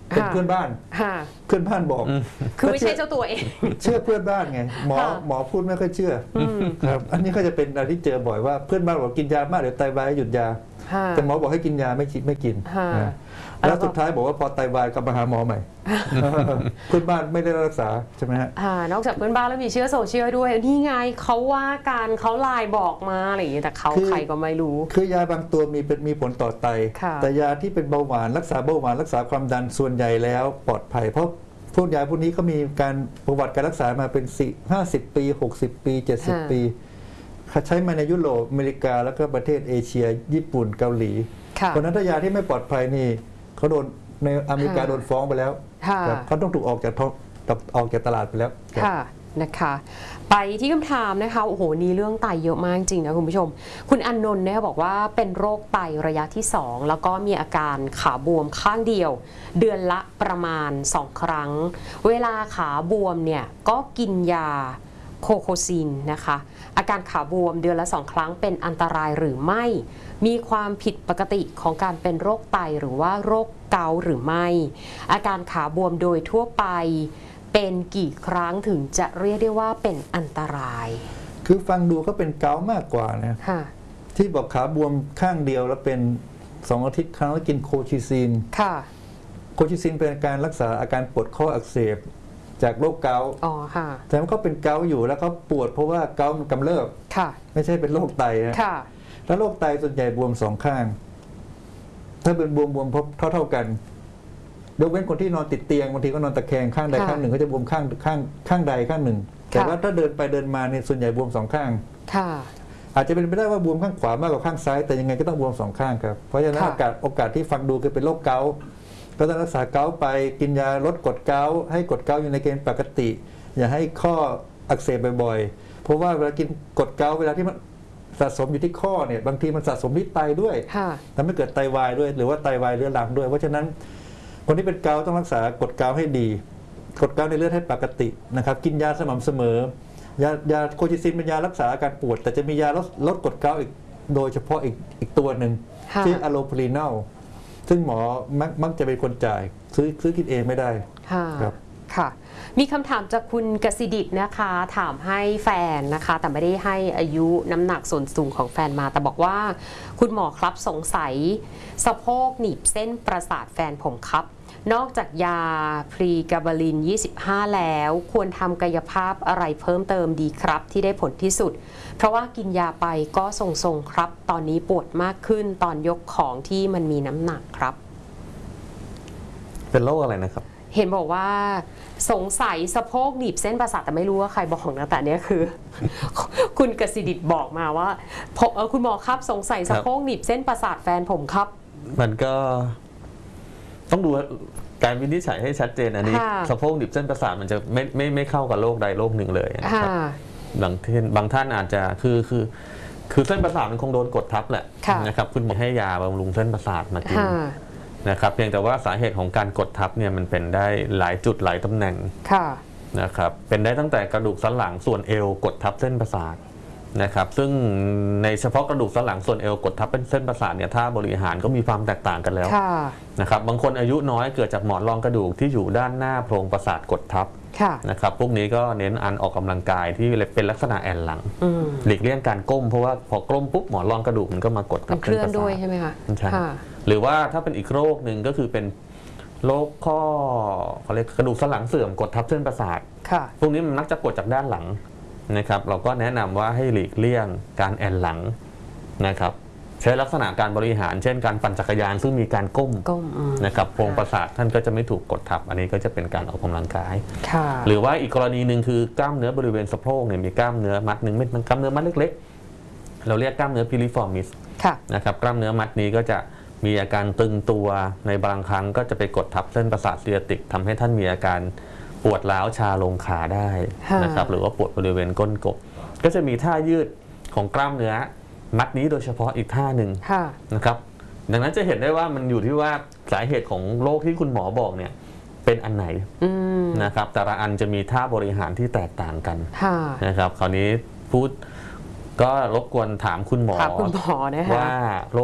เป็นเพื่อนบ้านเพื่อนบ้านบอกคือไม่ใช่เจ้าตัวเองเชื่อเพื่อนบ้านไงหมอพูดไม่ค่อยเชื่อครับอันนี้ก็จะเป็นอะไรที่เจอบ่อยว่าเพื่อนบ้านบอกกินยามากเดี๋ยวไตวายหยุดยาแต่หมอบอกให้กินยาไม่กินแล้วสุดท้ายบอกว่าพอไตวายกลับมาหาหมอใหม่เพื่อนบ้านไม่ได้รักษาใช่ไหมฮะนอกจากเพื่อนบ้านแล้วมีเชื้อโซเชียลด้วยนี่ไงเขาว่าการเขาไลน์บอกมาอะไรอย่างนี้แต่เขาใครก็ไม่รู้คือยาบางตัวมีผลต่อไตแต่ยาที่เป็นเบาหวานรักษาเบาหวานรักษาความดันส่วนใหญ่แล้วปลอดภัยเพราะพวกยาพวกนี้ก็มีการประวัติการรักษามาเป็น50 ปี60 ปี70 ปีใช้มาในยุโรปอเมริกาแล้วก็ประเทศเอเชียญี่ปุ่นเกาหลีเพราะนั้นถ้ายาที่ไม่ปลอดภัยนี่เขาโดนในอเมริกาโดนฟ้องไปแล้วเขาต้องถูกออกจากตลาดไปแล้วค่ะนะคะไปที่คำถามนะคะโอ้โหนี่เรื่องไตเยอะมากจริงนะคุณผู้ชมคุณอนนท์เนี่ยบอกว่าเป็นโรคไตระยะที่2แล้วก็มีอาการขาบวมข้างเดียวเดือนละประมาณ2 ครั้งเวลาขาบวมเนี่ยก็กินยาโคโคซินนะคะอาการขาบวมเดือนละ2 ครั้งเป็นอันตรายหรือไม่มีความผิดปกติของการเป็นโรคไตหรือว่าโรคเกาต์หรือไม่อาการขาบวมโดยทั่วไปเป็นกี่ครั้งถึงจะเรียกได้ว่าเป็นอันตรายคือฟังดูก็เป็นเกาต์มากกว่านะที่บอกขาบวมข้างเดียวแล้วเป็น2 อาทิตย์ครั้งแล้วกินโคชิซินโคชิซินเป็นการรักษาอาการปวดข้ออักเสบจากโรคเกาต์แต่มันก็เป็นเกาต์อยู่แล้วเขาปวดเพราะว่าเกาต์มันกำเริบไม่ใช่เป็นโรคไตนะแล้วโรคไตส่วนใหญ่บวม2 ข้างถ้าเป็นบวมเท่ากันยกเว้นคนที่นอนติดเตียงบางทีก็นอนตะแคงข้างใดข้างหนึ่งก็จะบวมข้างใดข้างหนึ่งแต่ว่าถ้าเดินไปเดินมาเนี่ยส่วนใหญ่บวม2 ข้างอาจจะเป็นไปได้ว่าบวมข้างขวามากกว่าข้างซ้ายแต่ยังไงก็ต้องบวม2 ข้างครับเพราะฉะนั้นโอกาสที่ฟังดูคือเป็นโรคเกาต์ก็ต้องรักษาเกาต์ไปกินยาลดกรดเกาต์ให้กรดเกาต์อยู่ในเกณฑ์ปกติอย่าให้ข้ออักเสบบ่อยๆเพราะว่าเวลากินกรดเกาต์เวลาที่มันสะสมอยู่ที่ข้อเนี่ยบางทีมันสะสมที่ไตด้วยทำให้เกิดไตวายด้วยหรือว่าไตวายเรื้อรังด้วยเพราะฉะนั้นคนที่เป็นเกาต์ต้องรักษากรดเกาต์ให้ดีกรดเกาต์ในเลือดให้ปกตินะครับกินยาสม่ำเสมอยาโคชิซินเป็นยารักษาอาการปวดแต่จะมียาลดกรดเกาต์อีกโดยเฉพาะอีกตัวหนึ่งที่อะโลพรีนอลซึ่งหมอมักจะเป็นคนจ่ายซื้อกินเองไม่ได้ครับค่ะมีคำถามจากคุณกสิดิตนะคะถามให้แฟนนะคะแต่ไม่ได้ให้อายุน้ำหนักส่วนสูงของแฟนมาแต่บอกว่าคุณหมอครับสงสัยสะโพกหนีบเส้นประสาทแฟนผมครับนอกจากยาพรีกาบาลิน25แล้วควรทำกายภาพอะไรเพิ่มเติมดีครับที่ได้ผลที่สุดเพราะว่ากินยาไปก็ทรงๆครับตอนนี้ปวดมากขึ้นตอนยกของที่มันมีน้ำหนักครับเป็นโรคอะไรนะครับเห็นบอกว่าสงสัยสะโพกหนีบเส้นประสาทแต่ไม่รู้ว่าใครบอกนะแต่เนี้ยคือ คุณกสิดิตบอกมาว่าคุณหมอครับสงสัยสะโพกหนีบเส้นประสาทแฟนผมครับมันก็ต้องดูการวินิจฉัยให้ชัดเจนอันนี้สะโพกหนีบเส้นประสาทมันจะไม่เข้ากับโรคใดโรคหนึ่งเลยนะครับบางท่านอาจจะคือเส้นประสาทมันคงโดนกดทับแหละนะครับคุณหมอให้ยาบำรุงเส้นประสาทมากินนะครับเพียงแต่ว่าสาเหตุของการกดทับเนี่ยมันเป็นได้หลายจุดหลายตำแหน่งนะครับเป็นได้ตั้งแต่กระดูกสันหลังส่วนเอวกดทับเส้นประสาทนะครับซึ่งในเฉพาะกระดูกสันหลังส่วนเอวกดทับเป็นเส้นประสาทเนี่ยถ้าบริหารก็มีความแตกต่างกันแล้วนะครับบางคนอายุน้อยเกิดจากหมอนรองกระดูกที่อยู่ด้านหน้าโพรงประสาทกดทับนะครับพวกนี้ก็เน้นออกกำลังกายที่เป็นลักษณะแอนหลังหลีกเลี่ยงการก้มเพราะว่าพอก้มปุ๊บหมอนรองกระดูกมันก็มากดทับเส้นประสาทด้วยใช่ไหมคะใช่หรือว่าถ้าเป็นอีกโรคหนึ่งก็คือเป็นโรคข้อเขาเรียกกระดูกสันหลังเสื่อมกดทับเส้นประสาทพวกนี้มันมักจะกดจากด้านหลังนะครับเราก็แนะนำว่าให้หลีกเลี่ยงการแอนหลังนะครับใช้ลักษณะการบริหารเช่นการปั่นจักรยานซึ่งมีการก้มนะครับโพรงประสาทท่านก็จะไม่ถูกกดทับอันนี้ก็จะเป็นการออกกำลังกายหรือว่าอีกกรณีหนึ่งคือกล้ามเนื้อบริเวณสะโพกเนี่ยมีกล้ามเนื้อมัดหนึ่งมันกล้ามเนื้อมัดเล็กๆเราเรียกกล้ามเนื้อพิลิฟอร์มิสนะครับกล้ามเนื้อมัดนี้ก็จะมีอาการตึงตัวในบางครั้งก็จะไปกดทับเส้นประสาทซิอาติกทำให้ท่านมีอาการปวดร้าวชาลงขาได้นะครับหรือว่าปวดบริเวณก้นกบก็จะมีท่ายืดของกล้ามเนื้อมัดนี้โดยเฉพาะอีกท่าหนึ่งนะครับดังนั้นจะเห็นได้ว่ามันอยู่ที่ว่าสาเหตุของโรคที่คุณหมอบอกเนี่ยเป็นอันไหนนะครับแต่ละอันจะมีท่าบริหารที่แตกต่างกันนะครับคราวนี้พูดก็รบกวนถามคุณหมอว่าโรค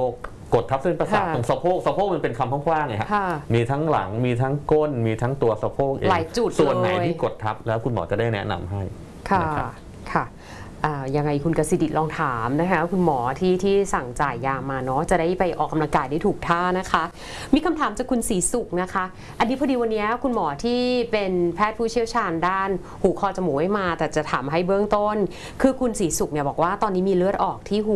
กดทับเส้นประสาทตรงสะโพกมันเป็นคำกว้างๆไงครับมีทั้งหลังมีทั้งก้นมีทั้งตัวสะโพกเองส่วนไหนที่กดทับแล้วคุณหมอจะได้แนะนำให้ค่ะยังไงคุณกสิดิตลองถามนะคะคุณหมอที่สั่งจ่ายยามาเนาะจะได้ไปออกกำลังกายได้ถูกท่านะคะมีคำถามจากคุณศรีสุขนะคะอันนี้พอดีวันนี้คุณหมอที่เป็นแพทย์ผู้เชี่ยวชาญด้านหูคอจมูกไม่มาแต่จะถามให้เบื้องต้นคือคุณศรีสุขเนี่ยบอกว่าตอนนี้มีเลือดออกที่หู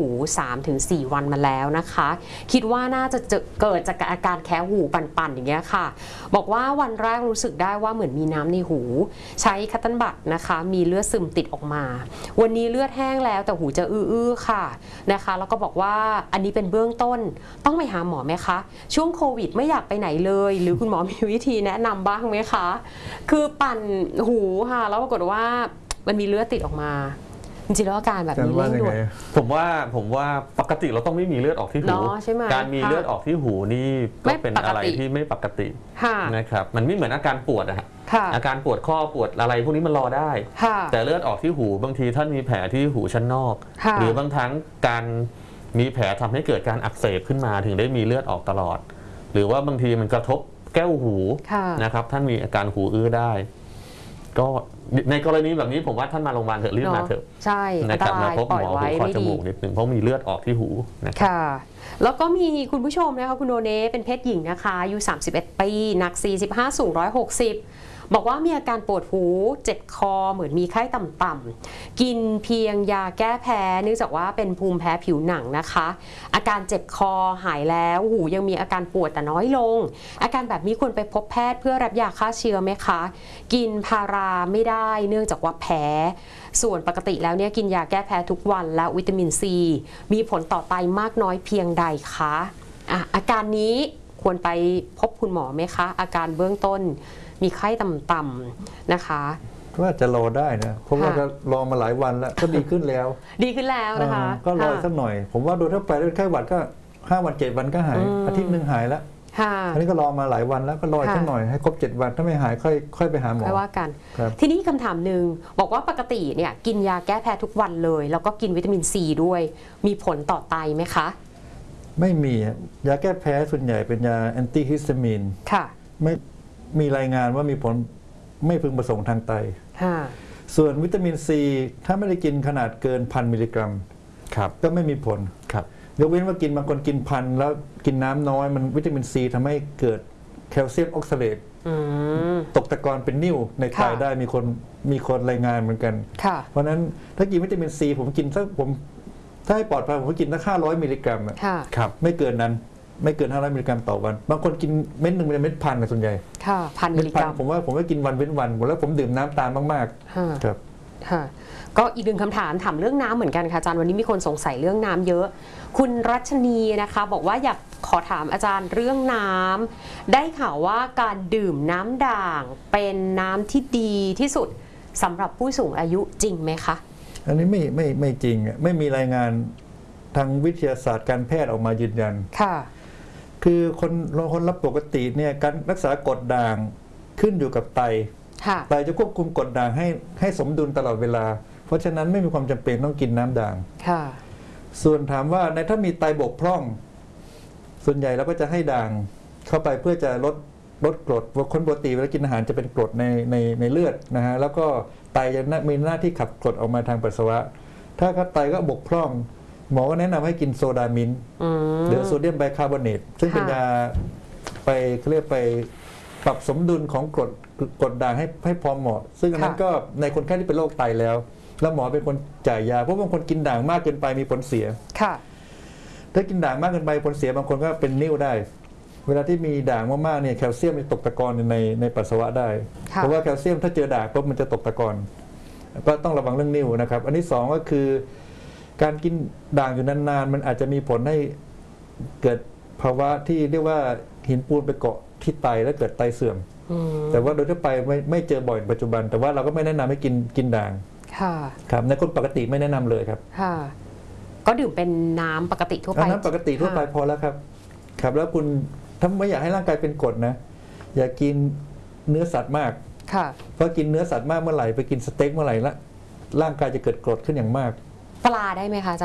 3-4 วันมาแล้วนะคะคิดว่าน่าจะเกิดจากอาการแคะหูปั่นๆอย่างเงี้ยค่ะบอกว่าวันแรกรู้สึกได้ว่าเหมือนมีน้ำในหูใช้คัตเติ้ลบัดนะคะมีเลือดซึมติดออกมาวันนี้เลือดแห้งแล้วแต่หูจะอื้อๆค่ะนะคะแล้วก็บอกว่าอันนี้เป็นเบื้องต้นต้องไปหาหมอไหมคะช่วงโควิดไม่อยากไปไหนเลยหรือคุณหมอมีวิธีแนะนำบ้างไหมคะคือปั่นหูค่ะแล้วปรากฏว่ามันมีเลือดติดออกมาจริงๆแล้วอาการแบบนี้เร่งด่วนผมว่าปกติเราต้องไม่มีเลือดออกที่หูการมีเลือดออกที่หูนี่ก็เป็นอะไรที่ไม่ปกตินะครับมันไม่เหมือนอาการปวดอะอาการปวดข้อปวดอะไรพวกนี้มันรอได้แต่เลือดออกที่หูบางทีท่านมีแผลที่หูชั้นนอกหรือบางครั้งการมีแผลทำให้เกิดการอักเสบขึ้นมาถึงได้มีเลือดออกตลอดหรือว่าบางทีมันกระทบแก้วหูนะครับท่านมีอาการหูอื้อได้ก็ในกรณีแบบนี้ผมว่าท่านมาโรงพยาบาลเถอะรีบมาเถอะใช่นะครับมาพบหมอหูคอจมูกนิดหนึ่งเพราะมีเลือดออกที่หูนะครับแล้วก็มีคุณผู้ชมนะคะคุณโดเน่เป็นเพศหญิงนะคะอายุ31 ปีหนัก45สูง160บอกว่ามีอาการปวดหูเจ็บคอเหมือนมีไข้ต่ำๆกินเพียงยาแก้แพ้เนื่องจากว่าเป็นภูมิแพ้ผิวหนังนะคะอาการเจ็บคอหายแล้วหูยังมีอาการปวดแต่น้อยลงอาการแบบนี้ควรไปพบแพทย์เพื่อรับยาฆ่าเชื้อไหมคะกินพาราไม่ได้เนื่องจากว่าแพ้ส่วนปกติแล้วเนี่ยกินยาแก้แพ้ทุกวันและวิตามินซีมีผลต่อไตมากน้อยเพียงใดคะอาการนี้ควรไปพบคุณหมอไหมคะอาการเบื้องต้นมีไข้ต่ำๆนะคะว่าจะรอได้นะเพราะว่าก็รอมาหลายวันแล้วก็ดีขึ้นแล้วนะคะก็รอสักหน่อยผมว่าโดยทั่วไปไข้หวัดก็5 วัน7 วันก็หายอาทิตย์นึงหายแล้วอันนี้ก็รอมาหลายวันแล้วก็รอสักหน่อยให้ครบ7 วันถ้าไม่หายค่อยไปหาหมอว่ากันทีนี้คำถามหนึ่งบอกว่าปกติเนี่ยกินยาแก้แพ้ทุกวันเลยแล้วก็กินวิตามินซีด้วยมีผลต่อไตไหมคะไม่มียาแก้แพ้ส่วนใหญ่เป็นยาแอนตี้ฮิสตามีนค่ะไม่มีรายงานว่ามีผลไม่พึงประสงค์ทางไตส่วนวิตามินซีถ้าไม่ได้กินขนาดเกิน1,000 มิลลิกรัมก็ไม่มีผลยกเว้นว่ากินบางคนกิน1,000แล้วกินน้ำน้อยมันวิตามินซีทำให้เกิดแคลเซียมออกซาเลตตกตะกอนเป็นนิ่วในไตได้มีคนรายงานเหมือนกันเพราะนั้นถ้ากินวิตามินซีผมกินถ้าให้ปลอดภัยผมก็กินสัก500 มิลลิกรัมไม่เกินนั้นไม่เกิน500 มิลลิกรัมต่อวันบางคนกินเม็ดหนึ่งเป็นเม็ด1,000นะส่วนใหญ่ 1,000 มิลลิกรัมผมว่ากินวันเว้นวันแล้วผมดื่มน้ำตามมากๆครับก็อีกหนึ่งคำถามเรื่องน้ำเหมือนกันค่ะอาจารย์วันนี้มีคนสงสัยเรื่องน้ำเยอะคุณรัชนีนะคะบอกว่าอยากขอถามอาจารย์เรื่องน้ำได้ข่าวว่าการดื่มน้ำด่างเป็นน้ำที่ดีที่สุดสำหรับผู้สูงอายุจริงไหมคะอันนี้ไม่จริงไม่มีรายงานทางวิทยาศาสตร์การแพทย์ออกมายืนยันคือคนรับปกติเนี่ยการรักษากรดด่างขึ้นอยู่กับไตจะควบคุมกรดด่างให้สมดุลตลอดเวลาเพราะฉะนั้นไม่มีความจำเป็นต้องกินน้ำด่างส่วนถามว่าถ้ามีไตบกพร่องส่วนใหญ่เราก็จะให้ด่างเข้าไปเพื่อจะลดกรดคนปกติเวลากินอาหารจะเป็นกรดในเลือดนะฮะแล้วก็ไตจะมีหน้าที่ขับกรดออกมาทางปัสสาวะถ้าไตก็บกพร่องหมอก็แนะนำให้กินโซดามินหรือโซเดียมไบคาร์บอเนตซึ่งเป็นยาเขาเรียกไปปรับสมดุลของกรดด่างให้พอเหมาะซึ่งอันนั้นก็ในคนไข้ที่เป็นโรคไตแล้วหมอเป็นคนจ่ายยาเพราะบางคนกินด่างมากเกินไปมีผลเสียถ้ากินด่างมากเกินไปผลเสียบางคนก็เป็นนิ่วได้เวลาที่มีด่างมากๆเนี่ยแคลเซียมมันตกตะกอนในปัสสาวะได้เพราะว่าแคลเซียมถ้าเจอด่างปุ๊บมันจะตกตะกอนก็ต้องระวังเรื่องนิ่วนะครับอันที่2ก็คือการกินด่างอยู่นานๆมันอาจจะมีผลให้เกิดภาวะที่เรียกว่าหินปูนไปเกาะที่ไตและเกิดไตเสื่อมแต่ว่าโดยทั่วไปไม่เจอบ่อยปัจจุบันแต่ว่าเราก็ไม่แนะนำให้กินด่างครับในคนปกติไม่แนะนำเลยครับก็ดื่มเป็นน้ำปกติทั่วไปน้ำปกติทั่วไปพอแล้วครับแล้วคุณถ้าไม่อยากให้ร่างกายเป็นกรดนะอย่ากินเนื้อสัตว์มากเพราะกินเนื้อสัตว์มากเมื่อไหร่ไปกินสเต็กเมื่อไหร่ละร่างกายจะเกิดกรดขึ้นอย่างมากปลาได้ไหมคะอาจารย์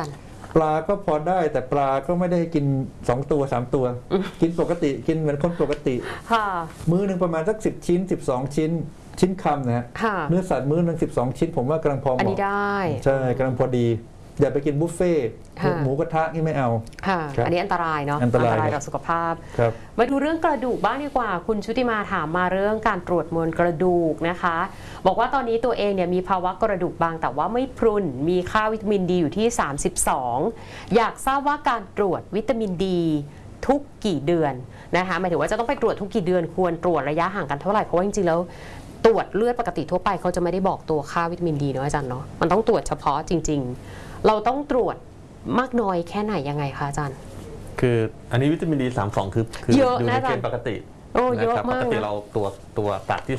ปลาก็พอได้แต่ปลาก็ไม่ได้กิน2 ตัว3 ตัวกินปกติกินเหมือนคนปกติมื้อหนึ่งประมาณสัก10 ชิ้น12 ชิ้นคำนะฮะเนื้อสัตว์มื้อหนึ่ง12 ชิ้นผมว่ากำลังพอเหมาะอันนี้ได้ใช่กำลังพอดีอย่าไปกินบุฟเฟ่หมูกระทะนี่ไม่เอาค่ะอันนี้อันตรายเนาะอันตรายต่อสุขภาพมาดูเรื่องกระดูกบ้างดีกว่าคุณชุติมาถามมาเรื่องการตรวจมวลกระดูกนะคะบอกว่าตอนนี้ตัวเองเนี่ยมีภาวะกระดูกบางแต่ว่าไม่พรุนมีค่าวิตามินดีอยู่ที่32อยากทราบว่าการตรวจวิตามินดีทุกกี่เดือนนะคะหมายถึงว่าจะต้องไปตรวจทุกกี่เดือนควรตรวจระยะห่างกันเท่าไหร่เพราะว่าจริงๆแล้วตรวจเลือดปกติทั่วไปเขาจะไม่ได้บอกตัวค่าวิตามินดีเนาะอาจารย์เนาะมันต้องตรวจเฉพาะจริงๆเราต้องตรวจมากน้อยแค่ไหนยังไงคะอาจารย์คืออันนี้วิตามินดี32คืออยู่ในเกณฑ์ปกตินะครับปกติเราตัวตัดที่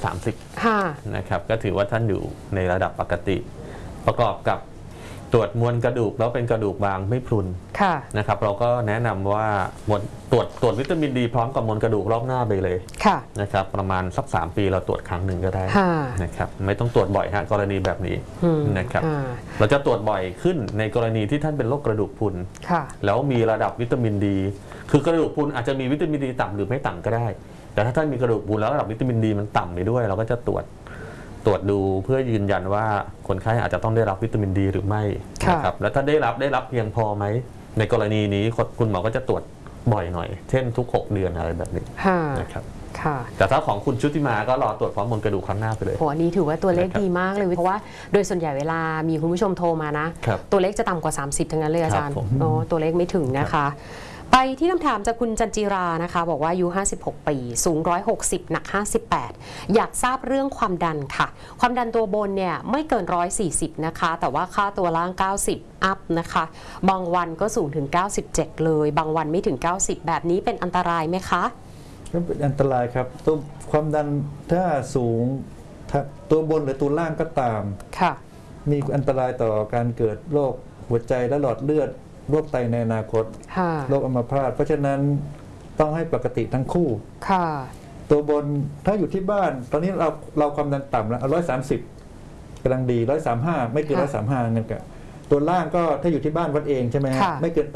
30นะครับก็ถือว่าท่านอยู่ในระดับปกติประกอบกับตรวจมวลกระดูกแล้วเป็นกระดูกบางไม่พรุนนะครับเราก็แนะนำว่ามวลตรวจวิตามินดีพร้อมกับมวลกระดูกรอบหน้าไปเลยนะครับประมาณสัก3 ปีเราตรวจครั้งหนึ่งก็ได้นะครับไม่ต้องตรวจบ่อยฮะกรณีแบบนี้นะครับเราจะตรวจบ่อยขึ้นในกรณีที่ท่านเป็นโรคกระดูกพรุนแล้วมีระดับวิตามินดีคือกระดูกพรุนอาจจะมีวิตามินดีต่ำหรือไม่ต่ำก็ได้แต่ถ้าท่านมีกระดูกพรุนแล้วระดับวิตามินดีมันต่ำไปด้วยเราก็จะตรวจดูเพื่อยืนยันว่าคนไข้อาจจะต้องได้รับวิตามินดีหรือไม่นะครับแล้วถ้าได้รับเพียงพอไหมในกรณีนี้คุณหมอก็จะตรวจบ่อยหน่อยเช่นทุก6 เดือนอะไรแบบนี้นะครับแต่ถ้าของคุณชุติมาก็รอตรวจพร้อมมวลกระดูกครั้งหน้าไปเลยโหอันนี้ถือว่าตัวเลขดีมากเลยเพราะว่าโดยส่วนใหญ่เวลามีคุณผู้ชมโทรมานะตัวเลขจะต่ำกว่า30ทั้งนั้นเลยอาจารย์ตัวเลขไม่ถึงนะคะไปที่คำถามจากคุณจันจิรานะคะบอกว่าอายุ56 ปีสูง160หนัก58อยากทราบเรื่องความดันค่ะความดันตัวบนเนี่ยไม่เกิน140นะคะแต่ว่าค่าตัวล่าง90อัพนะคะบางวันก็สูงถึง97เลยบางวันไม่ถึง90แบบนี้เป็นอันตรายไหมคะก็เป็นอันตรายครับตัวความดันถ้าสูงตัวบนหรือตัวล่างก็ตามมีอันตรายต่อการเกิดโรคหัวใจและหลอดเลือดโรคไตในอนาคตโรคอัมพาตเพราะฉะนั้นต้องให้ปกติทั้งคู่ตัวบนถ้าอยู่ที่บ้านตอนนี้เราความดันต่ำแล้ว130กำลังดี135ไม่เกิน135เงินกับตัวล่างก็ถ้าอยู่ที่บ้านวัดเองใช่ไหมไม่เกิน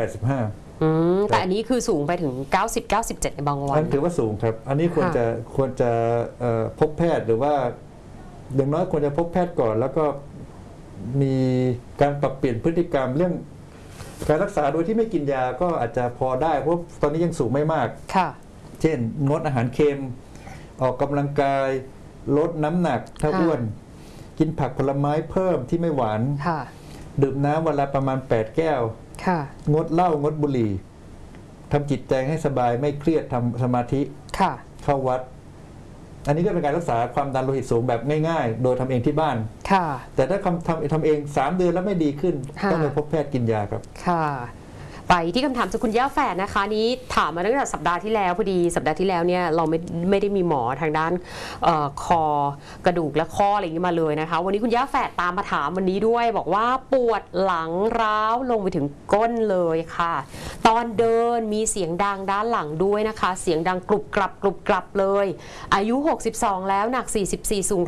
85 แต่อันนี้คือสูงไปถึง90-97ในบางวันถือว่าสูงครับอันนี้ควรจะพบแพทย์หรือว่าอย่างน้อยควรจะพบแพทย์ก่อนแล้วก็มีการปรับเปลี่ยนพฤติกรรมเรื่องการรักษาโดยที่ไม่กินยาก็อาจจะพอได้เพราะตอนนี้ยังสูงไม่มากเช่นงดอาหารเค็มออกกำลังกายลดน้ำหนักถ้าอ้วนกินผักผลไม้เพิ่มที่ไม่หวานดื่มน้ำวันละประมาณ8 แก้วงดเหล้างดบุหรี่ทำจิตใจให้สบายไม่เครียดทำสมาธิเข้าวัดอันนี้ก็เป็นการรักษาความดันโลหิตสูงแบบง่ายๆโดยทำเองที่บ้านแต่ถ้าทำเอง3 เดือนแล้วไม่ดีขึ้นต้องไปพบแพทย์กินยาครับไปที่คำถามจากคุณย่าแฝดนะคะนี้ถามมาตั้งแต่สัปดาห์ที่แล้วพอดีสัปดาห์ที่แล้วเนี่ยเราไม่ได้มีหมอทางด้านคอกระดูกและข้ออะไรอย่างนี้มาเลยนะคะวันนี้คุณย่าแฝดตามมาถามวันนี้ด้วยบอกว่าปวดหลังร้าวลงไปถึงก้นเลยค่ะตอนเดินมีเสียงดังด้านหลังด้วยนะคะเสียงดังกรุบกรับเลยอายุ62แล้วหนัก44สูง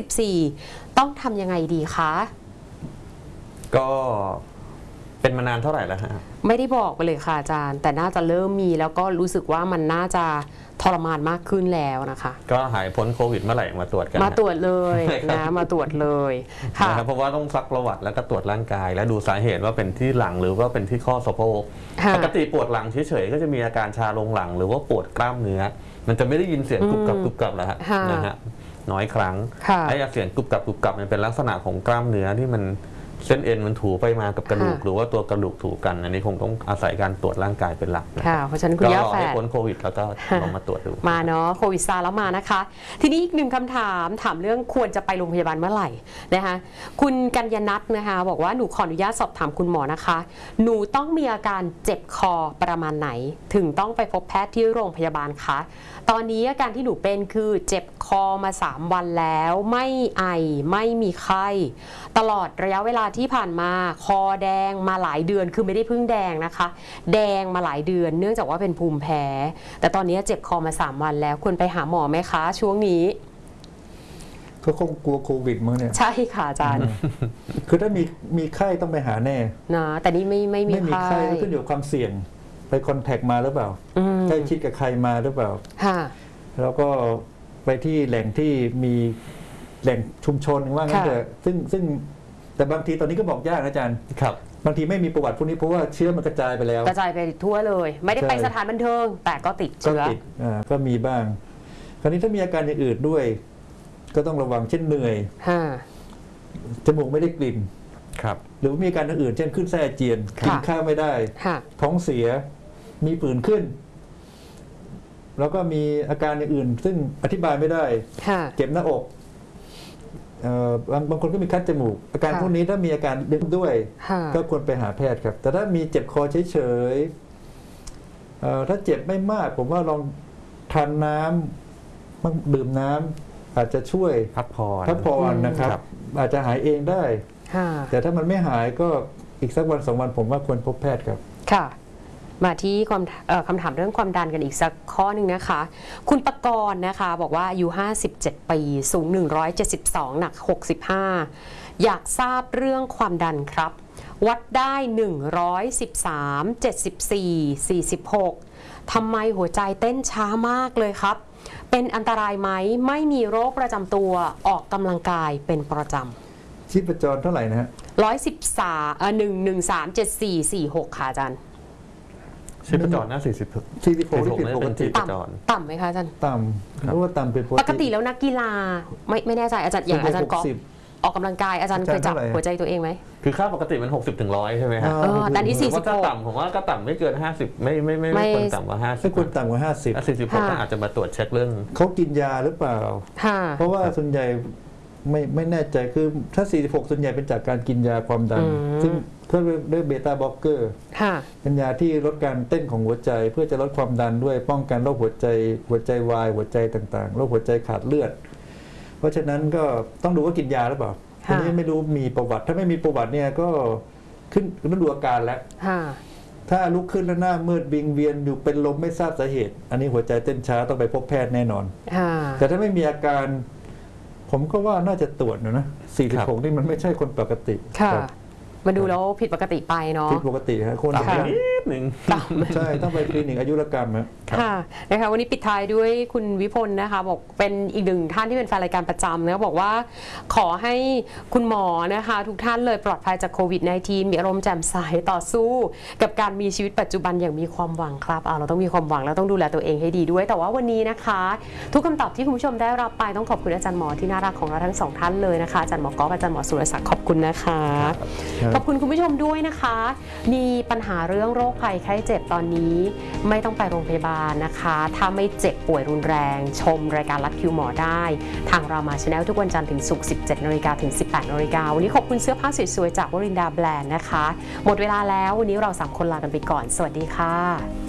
154ต้องทำยังไงดีคะก็เป็นมานานเท่าไหร่แล้วฮะไม่ได้บอกไปเลยค่ะอาจารย์แต่น่าจะเริ่มมีแล้วก็รู้สึกว่ามันน่าจะทรมานมากขึ้นแล้วนะคะก็หายพ้นโควิดเมื่อไหร่มาตรวจกันมาตรวจเลยนะมาตรวจเลยค่ะเพราะว่าต้องซักประวัติแล้วก็ตรวจร่างกายและดูสาเหตุว่าเป็นที่หลังหรือว่าเป็นที่ข้อสะโพกปกติปวดหลังเฉยๆก็จะมีอาการชาลงหลังหรือว่าปวดกล้ามเนื้อมันจะไม่ได้ยินเสียงกรุบกรับแล้วนะฮะน้อยครั้งไอ้เสียงกรุบกรับมันเป็นลักษณะของกล้ามเนื้อที่มันเส้นเอ็นมันถูไปมากับกระดูกหรือว่าตัวกระดูกถูกันอันนี้คงต้องอาศัยการตรวจร่างกายเป็นหลักค่ะเพราะฉะนั้นคุณย่าแฝดให้พ้นโควิดแล้วก็ลองมาตรวจดูมาเนาะโควิดซาแล้วมานะคะทีนี้อีกหนึ่งคำถามเรื่องควรจะไปโรงพยาบาลเมื่อไหร่นะคะคุณกัญญนัทนะคะบอกว่าหนูขออนุญาตสอบถามคุณหมอนะคะหนูต้องมีอาการเจ็บคอประมาณไหนถึงต้องไปพบแพทย์ที่โรงพยาบาลคะตอนนี้อาการที่หนูเป็นคือเจ็บคอมา3 วันแล้วไม่ไอไม่มีไข้ตลอดระยะเวลาที่ผ่านมาคอแดงมาหลายเดือนคือไม่ได้เพิ่งแดงนะคะแดงมาหลายเดือนเนื่องจากว่าเป็นภูมิแพ้แต่ตอนนี้เจ็บคอมา3 วันแล้วควรไปหาหมอไหมคะช่วงนี้ก็คงกลัวโควิดมั้งเนี่ยใช่ค่ะอาจารย์คือถ้ามีไข้ต้องไปหาแน่นะแต่นี่ไม่มีไม่มีไข้ไข้ก็ขึ้นอยู่กับความเสี่ยงไปคอนแทคมาหรือเปล่าใกล้ชิดกับใครมาหรือเปล่าค่ะแล้วก็ไปที่แหล่งที่มีแหล่งชุมชนว่างั้นเถอะซึ่งแต่บางทีตอนนี้ก็บอกยากนะอาจารย์ครับบางทีไม่มีประวัติพวกนี้เพราะว่าเชื้อมันกระจายไปแล้วกระจายไปทั่วเลย ไม่ได้ไปใช่สถานบันเทิง แต่ก็ติดก็เชื้อติดก็มีบ้าง คราวนี้ถ้ามีอาการอย่างอื่นด้วย ก็ต้องระวังเช่นเหนื่อยค่ะจมูกไม่ได้กลิ่นครับหรือมีอาการอย่างอื่นเช่นขึ้นไส้อาเจียนค่ะกินข้าวไม่ได้ค่ะท้องเสียมีผื่นขึ้น แล้วก็มีอาการอย่างอื่น ซึ่งอธิบายไม่ได้ค่ะเจ็บหน้าอกบางคนก็มีคัดจมูก อาการค่ะพวกนี้ถ้ามีอาการด้วยค่ะก็ควรไปหาแพทย์ครับ แต่ถ้ามีเจ็บคอเฉยๆถ้าเจ็บไม่มาก ผมว่าลองทานน้ำดื่มน้ำอาจจะช่วยพักผ่อนพักผ่อนนะครับครับอาจจะหายเองได้ค่ะแต่ถ้ามันไม่หายก็อีกสักวัน2 วันผมว่าควรพบแพทย์ครับค่ะ มาที่คำถามเรื่องความดันกันอีกสักข้อหนึ่งนะคะ คุณปกรณ์นะคะบอกว่าอายุ57 ปีสูง 172 หนัก 65 อยากทราบเรื่องความดันครับ วัดได้113 74 46ทำไมหัวใจเต้นช้ามากเลยครับ เป็นอันตรายไหมไม่มีโรคประจำตัวออกกำลังกายเป็นประจำชีพจรเท่าไหร่นะฮะ 113 113 74 46 ค่ะอาจารย์ชีพจรหน้า40 46ที่ผิดปกติต่ำไหมคะอาจารย์ต่ำรู้ว่าต่ำเป็นปกติแล้วนักกีฬาไม่แน่ใจอาจารย์อย่างอาจารย์ก๊อฟออกกำลังกายอาจารย์เคยจับหัวใจตัวเองไหมคือค่าปกติมัน60 ถึง 100 ใช่ไหมครับแต่นี่ผมว่าก็ต่ำผมว่าก็ต่ำไม่เกิน 50 ไม่ควรต่ำกว่าไม่ควรต่ำกว่า 50 46ก็อาจจะมาตรวจเช็คเรื่อง 50เขากินยาหรือเปล่าค่ะเพราะว่าส่วนใหญ่ไม่แน่ใจคือถ้า 46 ส่วนใหญ่เป็นจากการกินยาความดัน ซึ่งเขาเรียกด้วยเบต้าบล็อกเกอร์ค่ะเป็นยาที่ลดการเต้นของหัวใจ เพื่อจะลดความดันด้วยป้องกันโรคหัวใจวายหัวใจต่างๆโรคหัวใจขาดเลือด เพราะฉะนั้นก็ต้องดูว่ากินยาหรือเปล่าทีนี้ไม่รู้มีประวัติถ้าไม่มีประวัติเนี่ยก็ขึ้นต้องดูอาการแล้วค่ะถ้าลุกขึ้นแล้วหน้ามืดวิงเวียนอยู่เป็นลมไม่ทราบสาเหตุ อันนี้หัวใจเต้นช้าต้องไปพบแพทย์แน่นอนค่ะแต่ถ้าไม่มีอาการ ผมก็ว่าน่าจะตรวจนะ46นี่มันไม่ใช่คนปกติค่ะครับมาดูแล้วผิดปกติไปเนาะผิดปกติฮะคนต่ำไปนิดหนึ่งใช่ต้องไปคลินิกอายุรกรรมฮะค่ะนะคะวันนี้ปิดท้ายด้วยคุณวิพลนะคะบอกเป็นอีกหนึ่งท่านที่เป็นแฟนรายการประจำนะบอกว่าขอให้คุณหมอนะคะทุกท่านเลยปลอดภัยจากโควิด -19 มีอารมณ์แจ่มใสต่อสู้ กับการมีชีวิตปัจจุบันอย่างมีความหวังครับเราต้องมีความหวังแล้วต้องดูแลตัวเองให้ดีด้วยแต่ว่าวันนี้นะคะ ทุกคำตอบที่คุณผู้ชมได้รับไปต้องขอบคุณอาจารย์หมอที่น่ารักของเราทั้งสองท่านเลยนะคะอาจารย์หมอก๊อฟอาจารย์หมอสุรศักดิ์ขอบคุณนะคะขอบคุณคุณผู้ชมด้วยนะคะ มีปัญหาเรื่องโรคภัยไข้เจ็บตอนนี้ไม่ต้องไปโรงพยาบาลนะคะถ้าไม่เจ็บป่วยรุนแรงชมรายการลัดคิวหมอได้ทางรามาชาแนลทุกวันจันทร์ถึงศุกร์ 17 น.ถึง 18 น.วันนี้ขอบคุณเสื้อผ้าสวยๆจากวรินดาแบรนด์นะคะหมดเวลาแล้ววันนี้เรา3 คนลากันไปก่อนสวัสดีค่ะ